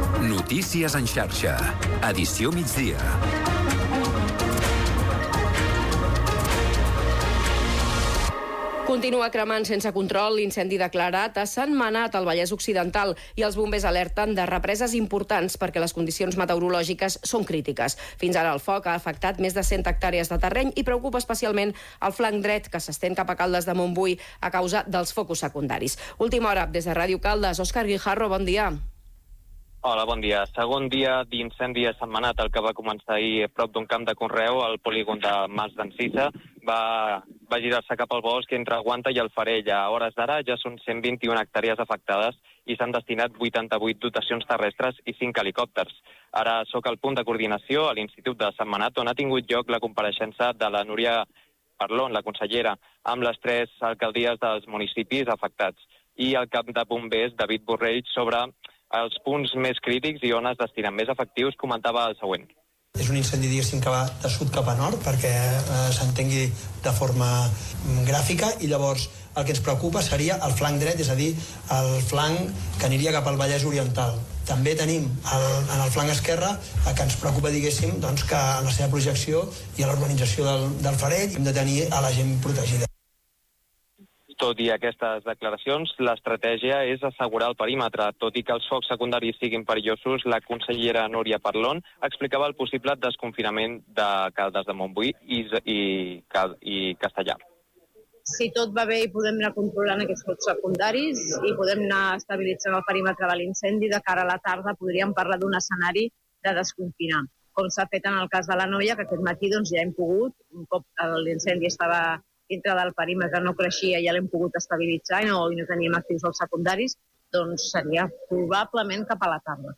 Notícies en xarxa. Edició migdia. Continua cremant sense control l'incendi declarat a Sant Manat, al Vallès Occidental, i els bombers alerten de represes importants perquè les condicions meteorològiques són crítiques. Fins ara el foc ha afectat més de cent hectàrees de terreny i preocupa especialment el flanc dret, que s'estén cap a Caldes de Montbui a causa dels focus secundaris. Última hora, des de Ràdio Caldes. Òscar Guijarro, bon dia. Hola, bon dia. Segon dia d'incendi a Sant Manat, el que va començar ahir a prop d'un camp de conreu, al polígon de Mas d'Encisa, va, va girar-se cap al bosc entre Guanta i el Farell. A hores d'ara ja són cent vint-i-una hectàrees afectades i s'han destinat vuitanta-vuit dotacions terrestres i cinc helicòpters. Ara sóc al punt de coordinació a l'Institut de Sant Manat, on ha tingut lloc la compareixença de la Núria Parlon, la consellera, amb les tres alcaldies dels municipis afectats, i el cap de bombers, David Borrell, sobre els punts més crítics i on es destinen més efectius, comentava el següent. És un incendi, diguéssim, que va de sud cap a nord, perquè eh, s'entengui de forma gràfica, i llavors el que ens preocupa seria el flanc dret, és a dir, el flanc que aniria cap al Vallès Oriental. També tenim el, en el flanc esquerre el que ens preocupa, diguéssim, doncs, que en la seva projecció i a l'urbanització del, del Farell hem de tenir a la gent protegida. Tot i aquestes declaracions, l'estratègia és assegurar el perímetre. Tot i que els focs secundaris siguin perillosos, la consellera Núria Parlon explicava el possible desconfinament de Caldes de Montbui i, i, i Castellà. Si tot va bé i podem anar controlant aquests focs secundaris i podem anar estabilitzant el perímetre de l'incendi, de cara a la tarda podríem parlar d'un escenari de desconfinar. Com s'ha fet en el cas de la Noia, que aquest matí doncs, ja hem pogut, un cop l'incendi estava dintre del perímetre, no creixia, ja l'hem pogut estabilitzar i no, i no teníem actius els secundaris, doncs seria probablement cap a la tarda.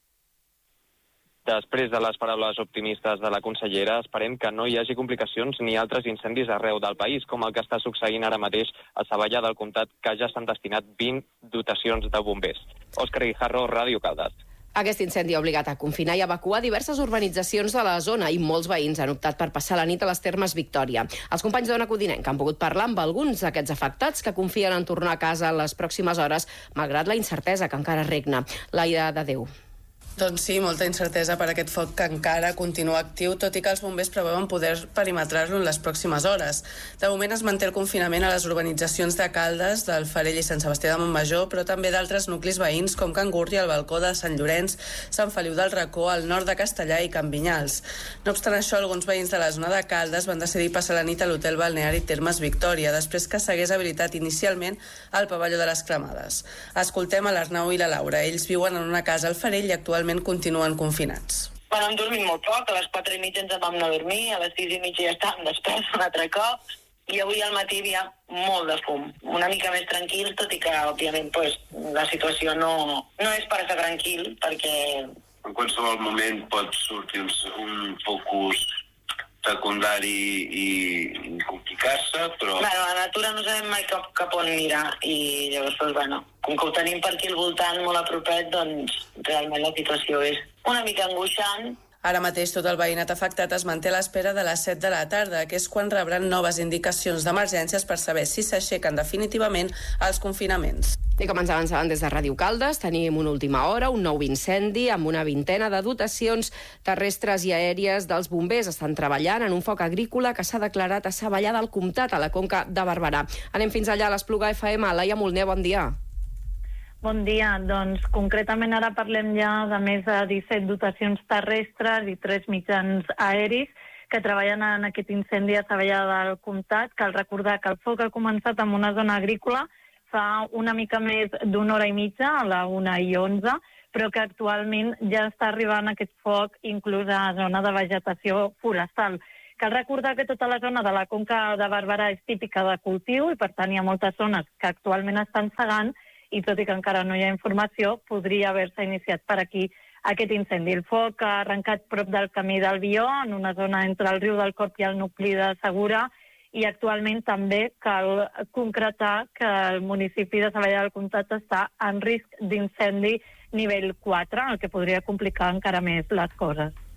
Després de les paraules optimistes de la consellera, esperem que no hi hagi complicacions ni altres incendis arreu del país, com el que està succeint ara mateix a Savallà del Comtat, que ja s'han destinat vint dotacions de bombers. Òscar Guijarro, Ràdio Caldes. Aquest incendi ha obligat a confinar i evacuar diverses urbanitzacions de la zona i molts veïns han optat per passar la nit a les Termes Victòria. Els companys d'Ona Codinenca han pogut parlar amb alguns d'aquests afectats que confien en tornar a casa en les pròximes hores, malgrat la incertesa que encara regna. Laia de Déu. Doncs sí, molta incertesa per aquest foc que encara continua actiu, tot i que els bombers preveuen poder perimetrar-lo en les pròximes hores. De moment es manté el confinament a les urbanitzacions de Caldes, del Farell i Sant Sebastià de Montmajor, però també d'altres nuclis veïns com Can Gurri, el Balcó de Sant Llorenç, Sant Feliu del Racó, al nord de Castellà i Can Vinyals. No obstant això, alguns veïns de la zona de Caldes van decidir passar la nit a l'hotel balneari Termes Victòria, després que s'hagués habilitat inicialment al pavelló de les Cremades. Escoltem a l'Arnau i la Laura. Ells viuen en una casa al Farell i actualment continuen confinats. Bueno, hem dormit molt poc, a les quatre i mitja ens vam anar a dormir, a les sis i mitja ja estàvem desperts un altre cop, i avui al matí hi ha molt de fum. Una mica més tranquil, tot i que, òbviament, pues, la situació no, no és per estar tranquil, perquè... En qualsevol moment pot sortir un, un focus secundari i, i complicar-se, però... Bueno, a la natura no sabem mai cap, cap on mirar, i llavors, doncs, bueno, com que ho tenim per aquí al voltant, molt a propet, doncs realment la situació és una mica angoixant. Ara mateix tot el veïnat afectat es manté a l'espera de les set de la tarda, que és quan rebran noves indicacions d'emergències per saber si s'aixequen definitivament els confinaments. I com ens avançaven des de Ràdio Caldes, tenim una última hora, un nou incendi amb una vintena de dotacions terrestres i aèries dels bombers. Estan treballant en un foc agrícola que s'ha declarat a Savallà del Comtat, a la Conca de Barberà. Anem fins allà a l'Espluga F M. Laia Molner, bon dia. Bon dia. Doncs concretament ara parlem ja de més de disset dotacions terrestres i tres mitjans aeris que treballen en aquest incendi a Savallà del Comtat. Cal recordar que el foc ha començat en una zona agrícola fa una mica més d'una hora i mitja, a la una i onze, però que actualment ja està arribant aquest foc inclús a la zona de vegetació forestal. Cal recordar que tota la zona de la Conca de Barberà és típica de cultiu i per tant hi ha moltes zones que actualment estan segant i tot i que encara no hi ha informació, podria haver-se iniciat per aquí aquest incendi. El foc ha arrencat prop del camí del Bió, en una zona entre el riu del Corp i el nucli de Segura, i actualment també cal concretar que el municipi de Savallà del Comtat està en risc d'incendi nivell quatre, el que podria complicar encara més les coses.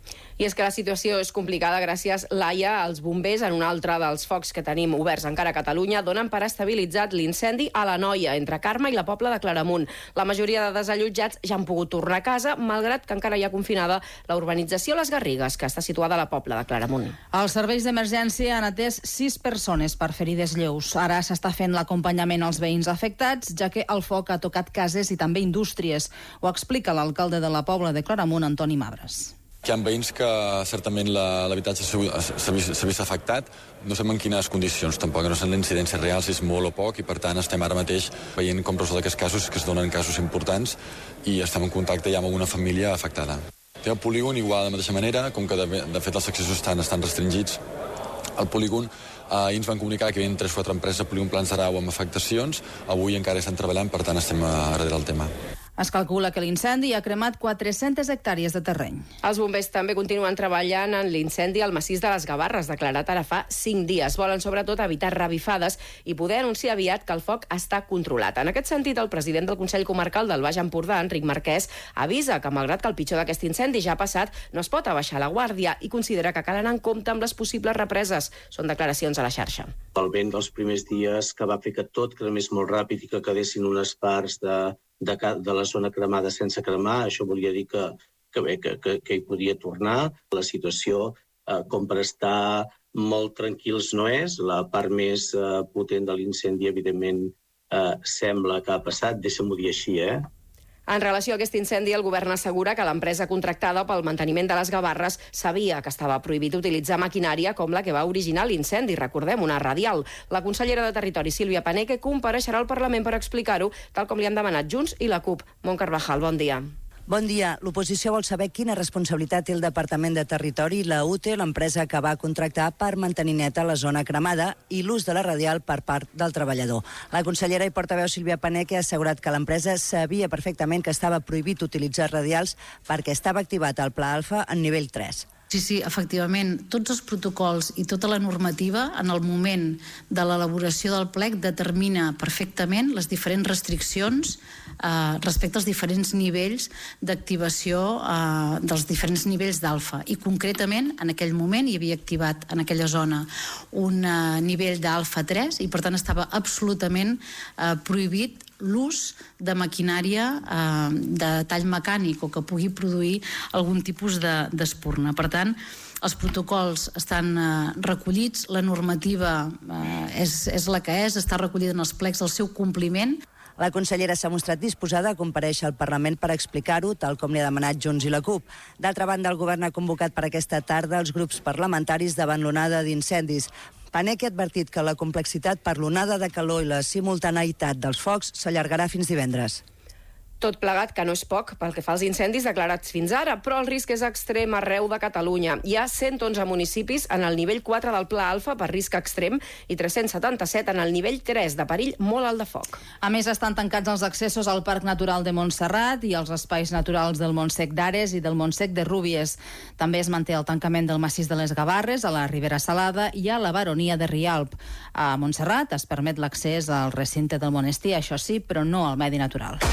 I és que la situació és complicada gràcies, Laia, als bombers en un altre dels focs que tenim oberts encara a Catalunya donen per estabilitzat l'incendi a la Noia, entre Carme i la Pobla de Claramunt. La majoria de desallotjats ja han pogut tornar a casa, malgrat que encara hi ha confinada la urbanització Les Garrigues, que està situada a la Pobla de Claramunt. Els serveis d'emergència han atès sis persones per ferides lleus. Ara s'està fent l'acompanyament als veïns afectats, ja que el foc ha tocat cases i també indústries. Ho explica l'alcalde de la Pobla de Claramunt, Antoni Mabres. Hi ha veïns que certament l'habitatge s'ha vist afectat, no sabem en quines condicions tampoc, no sabem l'incidència real, si és molt o poc, i per tant estem ara mateix veient com resol aquests casos, que es donen casos importants, i estem en contacte ja amb una família afectada. Té el polígon igual de la mateixa manera, com que de, de fet els accessos estan, estan restringits. El polígon, ahir ens van comunicar que hi havia tres o quatre empreses de polígon Plans d'Arau amb afectacions, avui encara estan treballant, per tant estem darrere del tema. Es calcula que l'incendi ha cremat quatre-centes hectàrees de terreny. Els bombers també continuen treballant en l'incendi al massís de les Gavarres, declarat ara fa cinc dies. Volen sobretot evitar revifades i poder anunciar aviat que el foc està controlat. En aquest sentit, el president del Consell Comarcal del Baix Empordà, Enric Marquès, avisa que, malgrat que el pitjor d'aquest incendi ja ha passat, no es pot abaixar la guàrdia i considera que cal anar en compte amb les possibles represes. Són declaracions a la xarxa. El vent dels primers dies que va fer que tot cremés molt ràpid i que quedessin unes parts de De, de la zona cremada sense cremar, això volia dir que, que bé, que, que, que hi podia tornar. La situació, eh, com per estar molt tranquils, no és. La part més eh, potent de l'incendi, evidentment, eh, sembla que ha passat. Deixa'm-ho dir així, eh? En relació a aquest incendi, el govern assegura que l'empresa contractada pel manteniment de les Gavarres sabia que estava prohibit utilitzar maquinària com la que va originar l'incendi, recordem, una radial. La consellera de Territori, Sílvia Paneque, compareixerà al Parlament per explicar-ho, tal com li han demanat Junts i la CUP. Mont Carvajal, bon dia. Bon dia. L'oposició vol saber quina responsabilitat té el Departament de Territori i la U T E, l'empresa que va contractar per mantenir neta la zona cremada, i l'ús de la radial per part del treballador. La consellera i portaveu Sílvia Paneque ha assegurat que l'empresa sabia perfectament que estava prohibit utilitzar radials perquè estava activat el Pla Alfa en nivell tres. Sí, sí, efectivament, tots els protocols i tota la normativa en el moment de l'elaboració del plec determina perfectament les diferents restriccions eh, respecte als diferents nivells d'activació eh, dels diferents nivells d'alfa. I concretament, en aquell moment hi havia activat en aquella zona un eh, nivell d'alfa tres i per tant estava absolutament eh, prohibit l'ús de maquinària eh, de tall mecànic o que pugui produir algun tipus d'espurna. De, per tant, els protocols estan eh, recollits, la normativa eh, és, és la que és, està recollida en els plecs del seu compliment. La consellera s'ha mostrat disposada a comparèixer al Parlament per explicar-ho, tal com li ha demanat Junts i la CUP. D'altra banda, el govern ha convocat per aquesta tarda els grups parlamentaris davant l'onada d'incendis. Paneque ha advertit que la complexitat per l'onada de calor i la simultaneïtat dels focs s'allargarà fins divendres. Tot plegat, que no és poc pel que fa als incendis declarats fins ara, però el risc és extrem arreu de Catalunya. Hi ha cent onze municipis en el nivell quatre del Pla Alfa per risc extrem i tres-cents setanta-set en el nivell tres de perill molt alt de foc. A més, estan tancats els accessos al Parc Natural de Montserrat i als espais naturals del Montsec d'Ares i del Montsec de Rúbies. També es manté el tancament del massís de les Gavarres, a la Ribera Salada i a la Baronia de Rialp. A Montserrat es permet l'accés al recinte del monestir, això sí, però no al medi natural.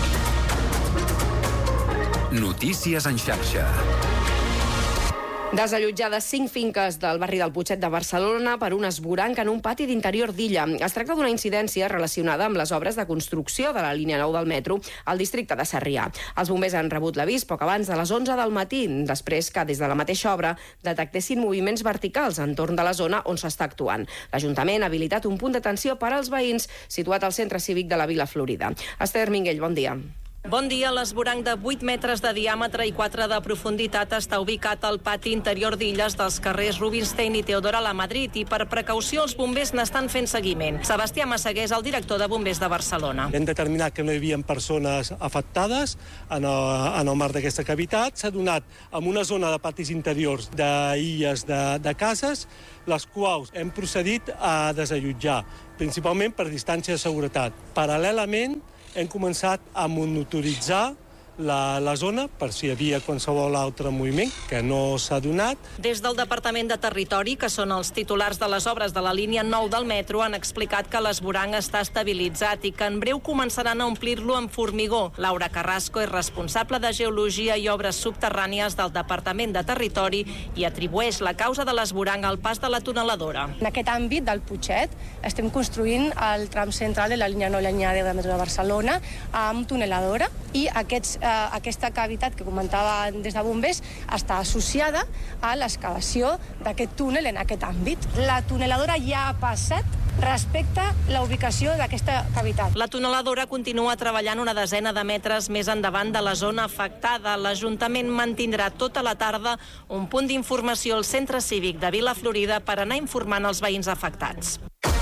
Notícies en xarxa. Desallotjades cinc finques del barri del Putxet de Barcelona per un esvoranc en un pati d'interior d'illa. Es tracta d'una incidència relacionada amb les obres de construcció de la línia nou del metro al districte de Sarrià. Els bombers han rebut l'avís poc abans de les onze del matí, després que des de la mateixa obra detectessin moviments verticals entorn de la zona on s'està actuant. L'Ajuntament ha habilitat un punt d'atenció per als veïns situat al centre cívic de la Vila Florida. Esther Minguell, bon dia. Bon dia. L'esvoranc de vuit metres de diàmetre i quatre de profunditat està ubicat al pati interior d'Illes dels carrers Rubinstein i Teodora Lamadrid i per precaució els bombers n'estan fent seguiment. Sebastià Massaguer és el director de Bombers de Barcelona. Hem determinat que no hi havia persones afectades en el, en el marc d'aquesta cavitat. S'ha donat en una zona de patis interiors d'illes de, de cases, les quals hem procedit a desallotjar, principalment per distància de seguretat. Paral·lelament, hem començat a monitoritzar la, la zona per si hi havia qualsevol altre moviment, que no s'ha donat. Des del Departament de Territori, que són els titulars de les obres de la línia nou del metro, han explicat que l'esborang està estabilitzat i que en breu començaran a omplir-lo amb formigó. Laura Carrasco és responsable de Geologia i Obres Subterrànies del Departament de Territori i atribueix la causa de l'esborang al pas de la tuneladora. En aquest àmbit del Putxet estem construint el tram central de la línia nou, línia deu del metro de Barcelona amb tuneladora i aquests, eh, aquesta cavitat que comentava des de bombers està associada a l'excavació d'aquest túnel en aquest àmbit. La tuneladora ja ha passat respecte a la ubicació d'aquesta cavitat. La tuneladora continua treballant una desena de metres més endavant de la zona afectada. L'Ajuntament mantindrà tota la tarda un punt d'informació al Centre Cívic de Vila Florida per anar informant els veïns afectats.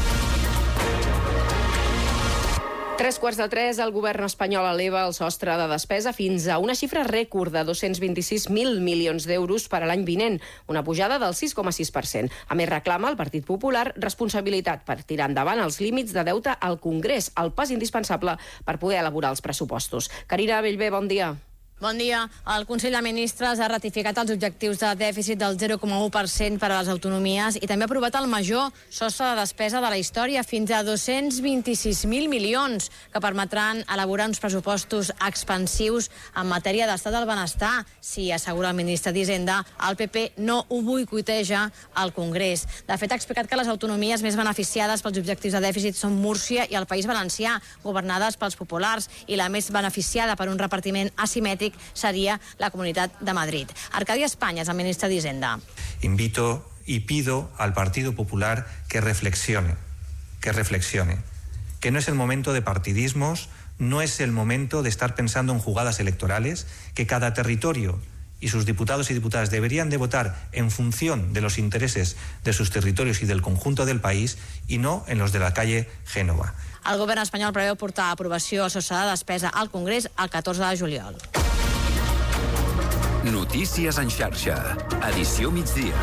Tres quarts de tres, el govern espanyol eleva el sostre de despesa fins a una xifra rècord de dos-cents vint-i-sis mil milions d'euros per a l'any vinent, una pujada del sis coma sis per cent. A més, reclama el Partit Popular responsabilitat per tirar endavant els límits de deute al Congrés, el pas indispensable per poder elaborar els pressupostos. Carina Bellver, bon dia. Bon dia. El Consell de Ministres ha ratificat els objectius de dèficit del zero coma u per cent per a les autonomies i també ha aprovat el major sostre de despesa de la història, fins a dos-cents vint-i-sis mil milions, que permetran elaborar uns pressupostos expansius en matèria d'estat del benestar. Si assegura el ministre d'Hisenda, el P P no ho boicoteja al Congrés. De fet, ha explicat que les autonomies més beneficiades pels objectius de dèficit són Múrcia i el País Valencià, governades pels populars, i la més beneficiada per un repartiment asimètric seria la Comunitat de Madrid. Arcadi España es el ministre d'Hisenda. Invito y pido al Partido Popular que reflexione, que reflexione, que no es el momento de partidismos, no es el momento de estar pensando en jugadas electorales, que cada territorio y sus diputados y diputadas deberían de votar en función de los intereses de sus territorios y del conjunto del país y no en los de la calle Génova. El govern espanyol preveu portar a aprovació el sostre de despesa al Congrés el catorze de juliol. Notícies en xarxa. Edició migdia.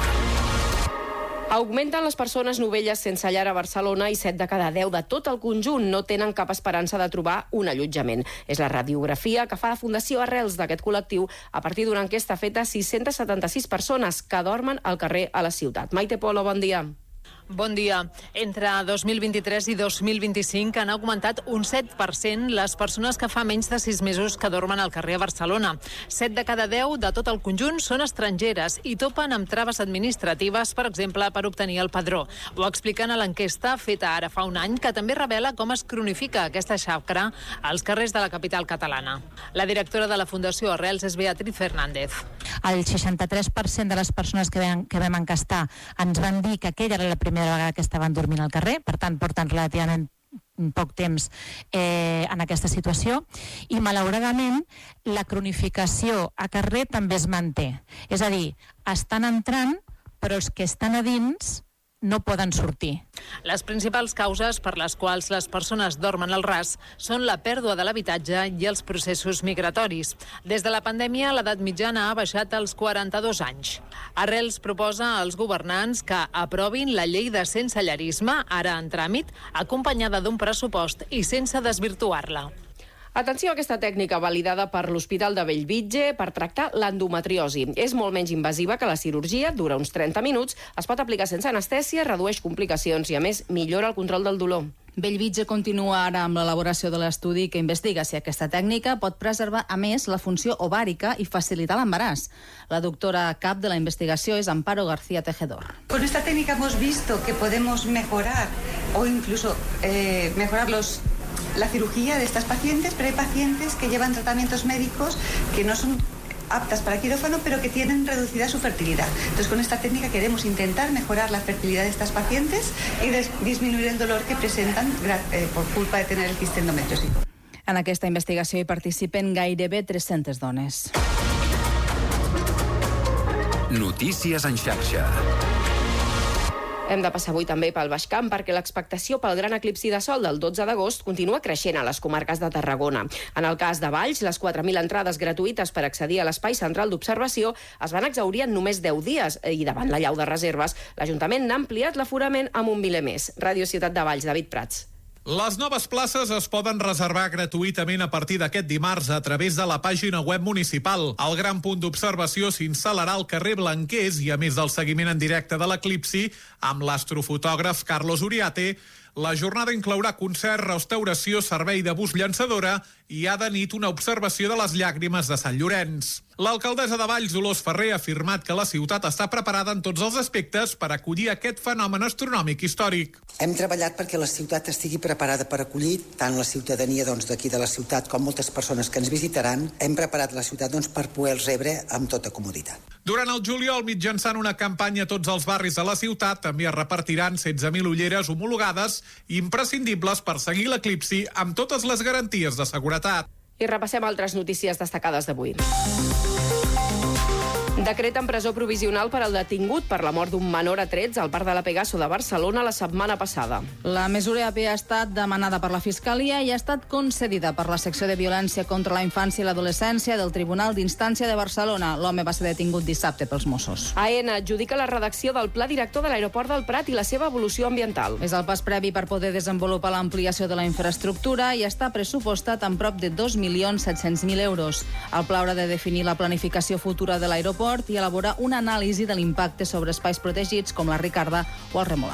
Augmenten les persones novelles sense llar a Barcelona i set de cada deu de tot el conjunt no tenen cap esperança de trobar un allotjament. És la radiografia que fa la Fundació Arrels d'aquest col·lectiu a partir d'una enquesta feta a sis-centes setanta-sis persones que dormen al carrer a la ciutat. Maite Polo, bon dia. Bon dia. Entre dos mil vint-i-tres i dos mil vint-i-cinc han augmentat un set per cent les persones que fa menys de sis mesos que dormen al carrer a Barcelona. set de cada deu de tot el conjunt són estrangeres i topen amb traves administratives, per exemple, per obtenir el padró. Ho expliquen a l'enquesta feta ara fa un any, que també revela com es cronifica aquesta xacra als carrers de la capital catalana. La directora de la Fundació Arrels és Beatriz Fernández. El seixanta-tres per cent de les persones que vam, que vam encastar ens van dir que aquella era la primera vegada que estaven dormint al carrer, per tant, porten relativament poc temps eh, en aquesta situació, i malauradament la cronificació a carrer també es manté. És a dir, estan entrant, però els que estan a dins no poden sortir. Les principals causes per les quals les persones dormen al ras són la pèrdua de l'habitatge i els processos migratoris. Des de la pandèmia, l'edat mitjana ha baixat als quaranta-dos anys. Arrels proposa als governants que aprovin la llei de sensellarisme, ara en tràmit, acompanyada d'un pressupost i sense desvirtuar-la. Atenció a aquesta tècnica validada per l'Hospital de Bellvitge per tractar l'endometriosi. És molt menys invasiva que la cirurgia, dura uns trenta minuts, es pot aplicar sense anestèsia, redueix complicacions i, a més, millora el control del dolor. Bellvitge continua ara amb l'elaboració de l'estudi que investiga si aquesta tècnica pot preservar, a més, la funció ovàrica i facilitar l'embaràs. La doctora cap de la investigació és Amparo García Tejedor. Con esta técnica hemos visto que podemos mejorar o incluso eh, mejorar los la cirugía de estas pacientes, pero hay pacientes que llevan tratamientos médicos que no son aptas para quirófano, pero que tienen reducida su fertilidad. Entonces, con esta técnica queremos intentar mejorar la fertilidad de estas pacientes y disminuir el dolor que presentan eh, por culpa de tener el quiste endometriósico. En aquesta investigació hi participen gairebé tres-centes dones. Notícies en xarxa. Hem de passar avui també pel Baix Camp perquè l'expectació pel gran eclipsi de sol del dotze d'agost continua creixent a les comarques de Tarragona. En el cas de Valls, les quatre mil entrades gratuïtes per accedir a l'espai central d'observació es van exaurir en només deu dies i davant l'allau de reserves, l'Ajuntament n'ha ampliat l'aforament amb un miler més. Ràdio Ciutat de Valls, David Prats. Les noves places es poden reservar gratuïtament a partir d'aquest dimarts a través de la pàgina web municipal. El gran punt d'observació s'instal·larà al carrer Blanquers i, a més del seguiment en directe de l'eclipsi, amb l'astrofotògraf Carlos Uriate, la jornada inclourà concert, restauració, servei de bus llançadora i a de nit una observació de les llàgrimes de Sant Llorenç. L'alcaldessa de Valls, Dolors Ferrer, ha afirmat que la ciutat està preparada en tots els aspectes per acollir aquest fenomen astronòmic històric. Hem treballat perquè la ciutat estigui preparada per acollir tant la ciutadania doncs, d'aquí de la ciutat com moltes persones que ens visitaran. Hem preparat la ciutat doncs, per poder-los rebre amb tota comoditat. Durant el juliol, mitjançant una campanya a tots els barris de la ciutat, també es repartiran setze mil ulleres homologades imprescindibles per seguir l'eclipsi amb totes les garanties de seguretat. I repassem altres notícies destacades d'avui. Decret en presó provisional per al detingut per la mort d'un menor a trets al Parc de la Pegaso de Barcelona la setmana passada. La mesura havia estat demanada per la Fiscalia i ha estat concedida per la secció de violència contra la infància i l'adolescència del Tribunal d'Instància de Barcelona. L'home va ser detingut dissabte pels Mossos. AENA adjudica la redacció del Pla Director de l'Aeroport del Prat i la seva evolució ambiental. És el pas previ per poder desenvolupar l'ampliació de la infraestructura i està pressupostat en prop de dos milions set-cents mil euros. El pla haurà de definir la planificació futura de l'aeroport i elaborar una anàlisi de l'impacte sobre espais protegits com la Ricarda o el Remolar.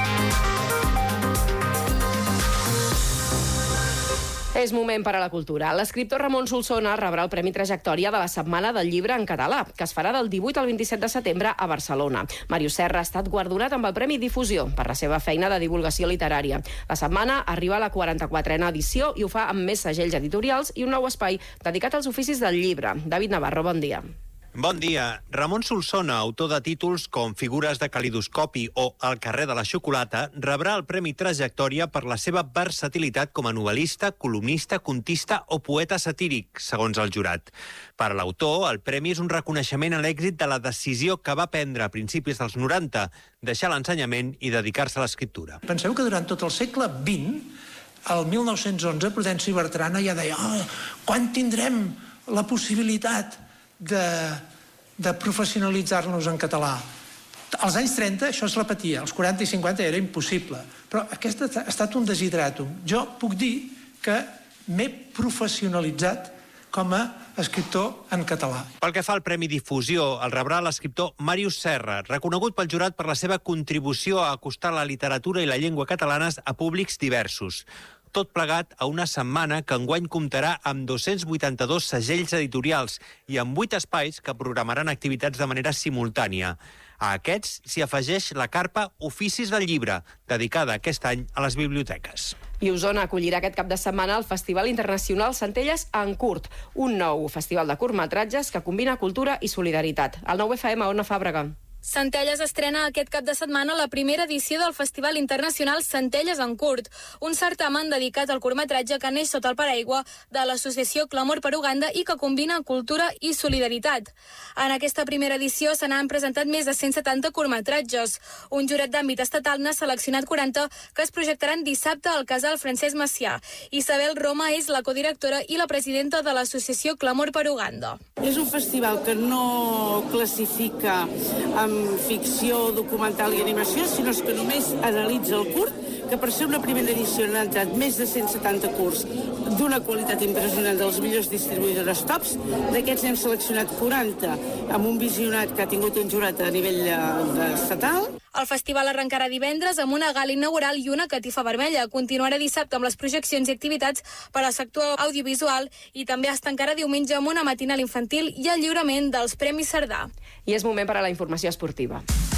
És moment per a la cultura. L'escriptor Ramon Solsona rebrà el Premi Trajectòria de la Setmana del Llibre en Català, que es farà del divuit al vint-i-set de setembre a Barcelona. Màrius Serra ha estat guardonat amb el Premi Difusió per la seva feina de divulgació literària. La setmana arriba a la quaranta-quatrena edició i ho fa amb més segells editorials i un nou espai dedicat als oficis del llibre. David Navarro, bon dia. Bon dia. Ramon Solsona, autor de títols com Figures de calidoscopi o El carrer de la xocolata, rebrà el Premi Trajectòria per la seva versatilitat com a novel·lista, columnista, contista o poeta satíric, segons el jurat. Per a l'autor, el premi és un reconeixement a l'èxit de la decisió que va prendre a principis dels noranta, deixar l'ensenyament i dedicar-se a l'escriptura. Penseu que durant tot el segle vint, el mil nou-cents onze, Prudenci Bertrana ja deia oh, quan tindrem la possibilitat de, de professionalitzar-nos en català. Als anys trenta això es repetia, als quaranta i cinquanta era impossible, però aquest ha estat un desideratum. Jo puc dir que m'he professionalitzat com a escriptor en català. Pel que fa al Premi Difusió, el rebrà l'escriptor Màrius Serra, reconegut pel jurat per la seva contribució a acostar la literatura i la llengua catalanes a públics diversos. Tot plegat a una setmana que enguany comptarà amb dos-cents vuitanta-dos segells editorials i amb vuit espais que programaran activitats de manera simultània. A aquests s'hi afegeix la carpa Oficis del Llibre, dedicada aquest any a les biblioteques. I Osona acollirà aquest cap de setmana el Festival Internacional Centelles en Curt, un nou festival de curtmetratges que combina cultura i solidaritat. El nou F M, Ona Fàbrega. Centelles estrena aquest cap de setmana la primera edició del Festival Internacional Centelles en Curt, un certamen dedicat al curtmetratge que neix sota el paraigua de l'associació Clamor per Uganda i que combina cultura i solidaritat. En aquesta primera edició se n'han presentat més de cent setanta curtmetratges. Un jurat d'àmbit estatal n'ha seleccionat quaranta que es projectaran dissabte al Casal Francesc Macià. Isabel Roma és la codirectora i la presidenta de l'associació Clamor per Uganda. És un festival que no classifica amb ficció, documental i animació, sinó que només analitza el curt, que per ser una primera edició han entrat més de cent setanta curts d'una qualitat impressionant dels millors distribuïdores tops. D'aquests n'hem seleccionat quaranta amb un visionat que ha tingut un jurat a nivell estatal. El festival arrencarà divendres amb una gala inaugural i una catifa vermella. Continuarà dissabte amb les projeccions i activitats per al sector audiovisual i també es tancarà diumenge amb una matinal infantil i el lliurament dels Premis Cerdà. I és moment per a la informació esportiva.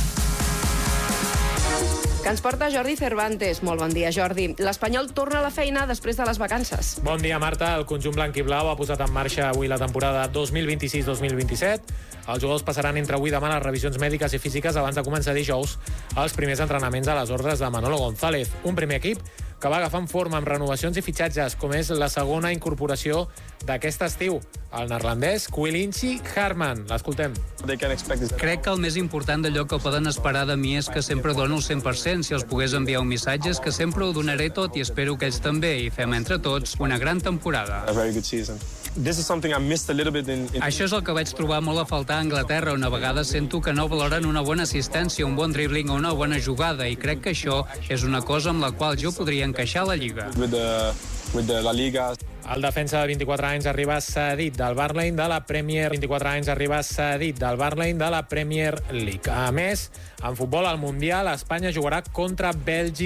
Que ens porta Jordi Cervantes. Molt bon dia, Jordi. L'Espanyol torna a la feina després de les vacances. Bon dia, Marta. El conjunt blanc i blau ha posat en marxa avui la temporada dos mil vint-i-sis dos mil vint-i-set. Els jugadors passaran entre avui i demà les revisions mèdiques i físiques abans de començar dijous els primers entrenaments a les ordres de Manolo González. Un primer equip que va agafant forma amb renovacions i fitxatges, com és la segona incorporació d'aquest estiu, el neerlandès Quilinci Harman. L'escoltem. Crec que el més important d'allò que poden esperar de mi és que sempre dono el cent per cent. Si els pogués enviar un missatge és que sempre ho donaré tot i espero que ells també, i fem entre tots una gran temporada. this is something I missed a little bit in, in... Això és el que vaig trobar molt a faltar a Anglaterra, on a vegades sento que no valoren una bona assistència, un bon dribbling o una bona jugada, i crec que això és una cosa amb la qual jo podria encaixar a la Lliga. With the, with the La Liga. El defensa de vint-i-quatre anys arriba cedit del Burnley de la Premier vint-i-quatre anys arriba cedit del Burnley de la Premier League. A més, en futbol al Mundial, Espanya jugarà contra Bèlgica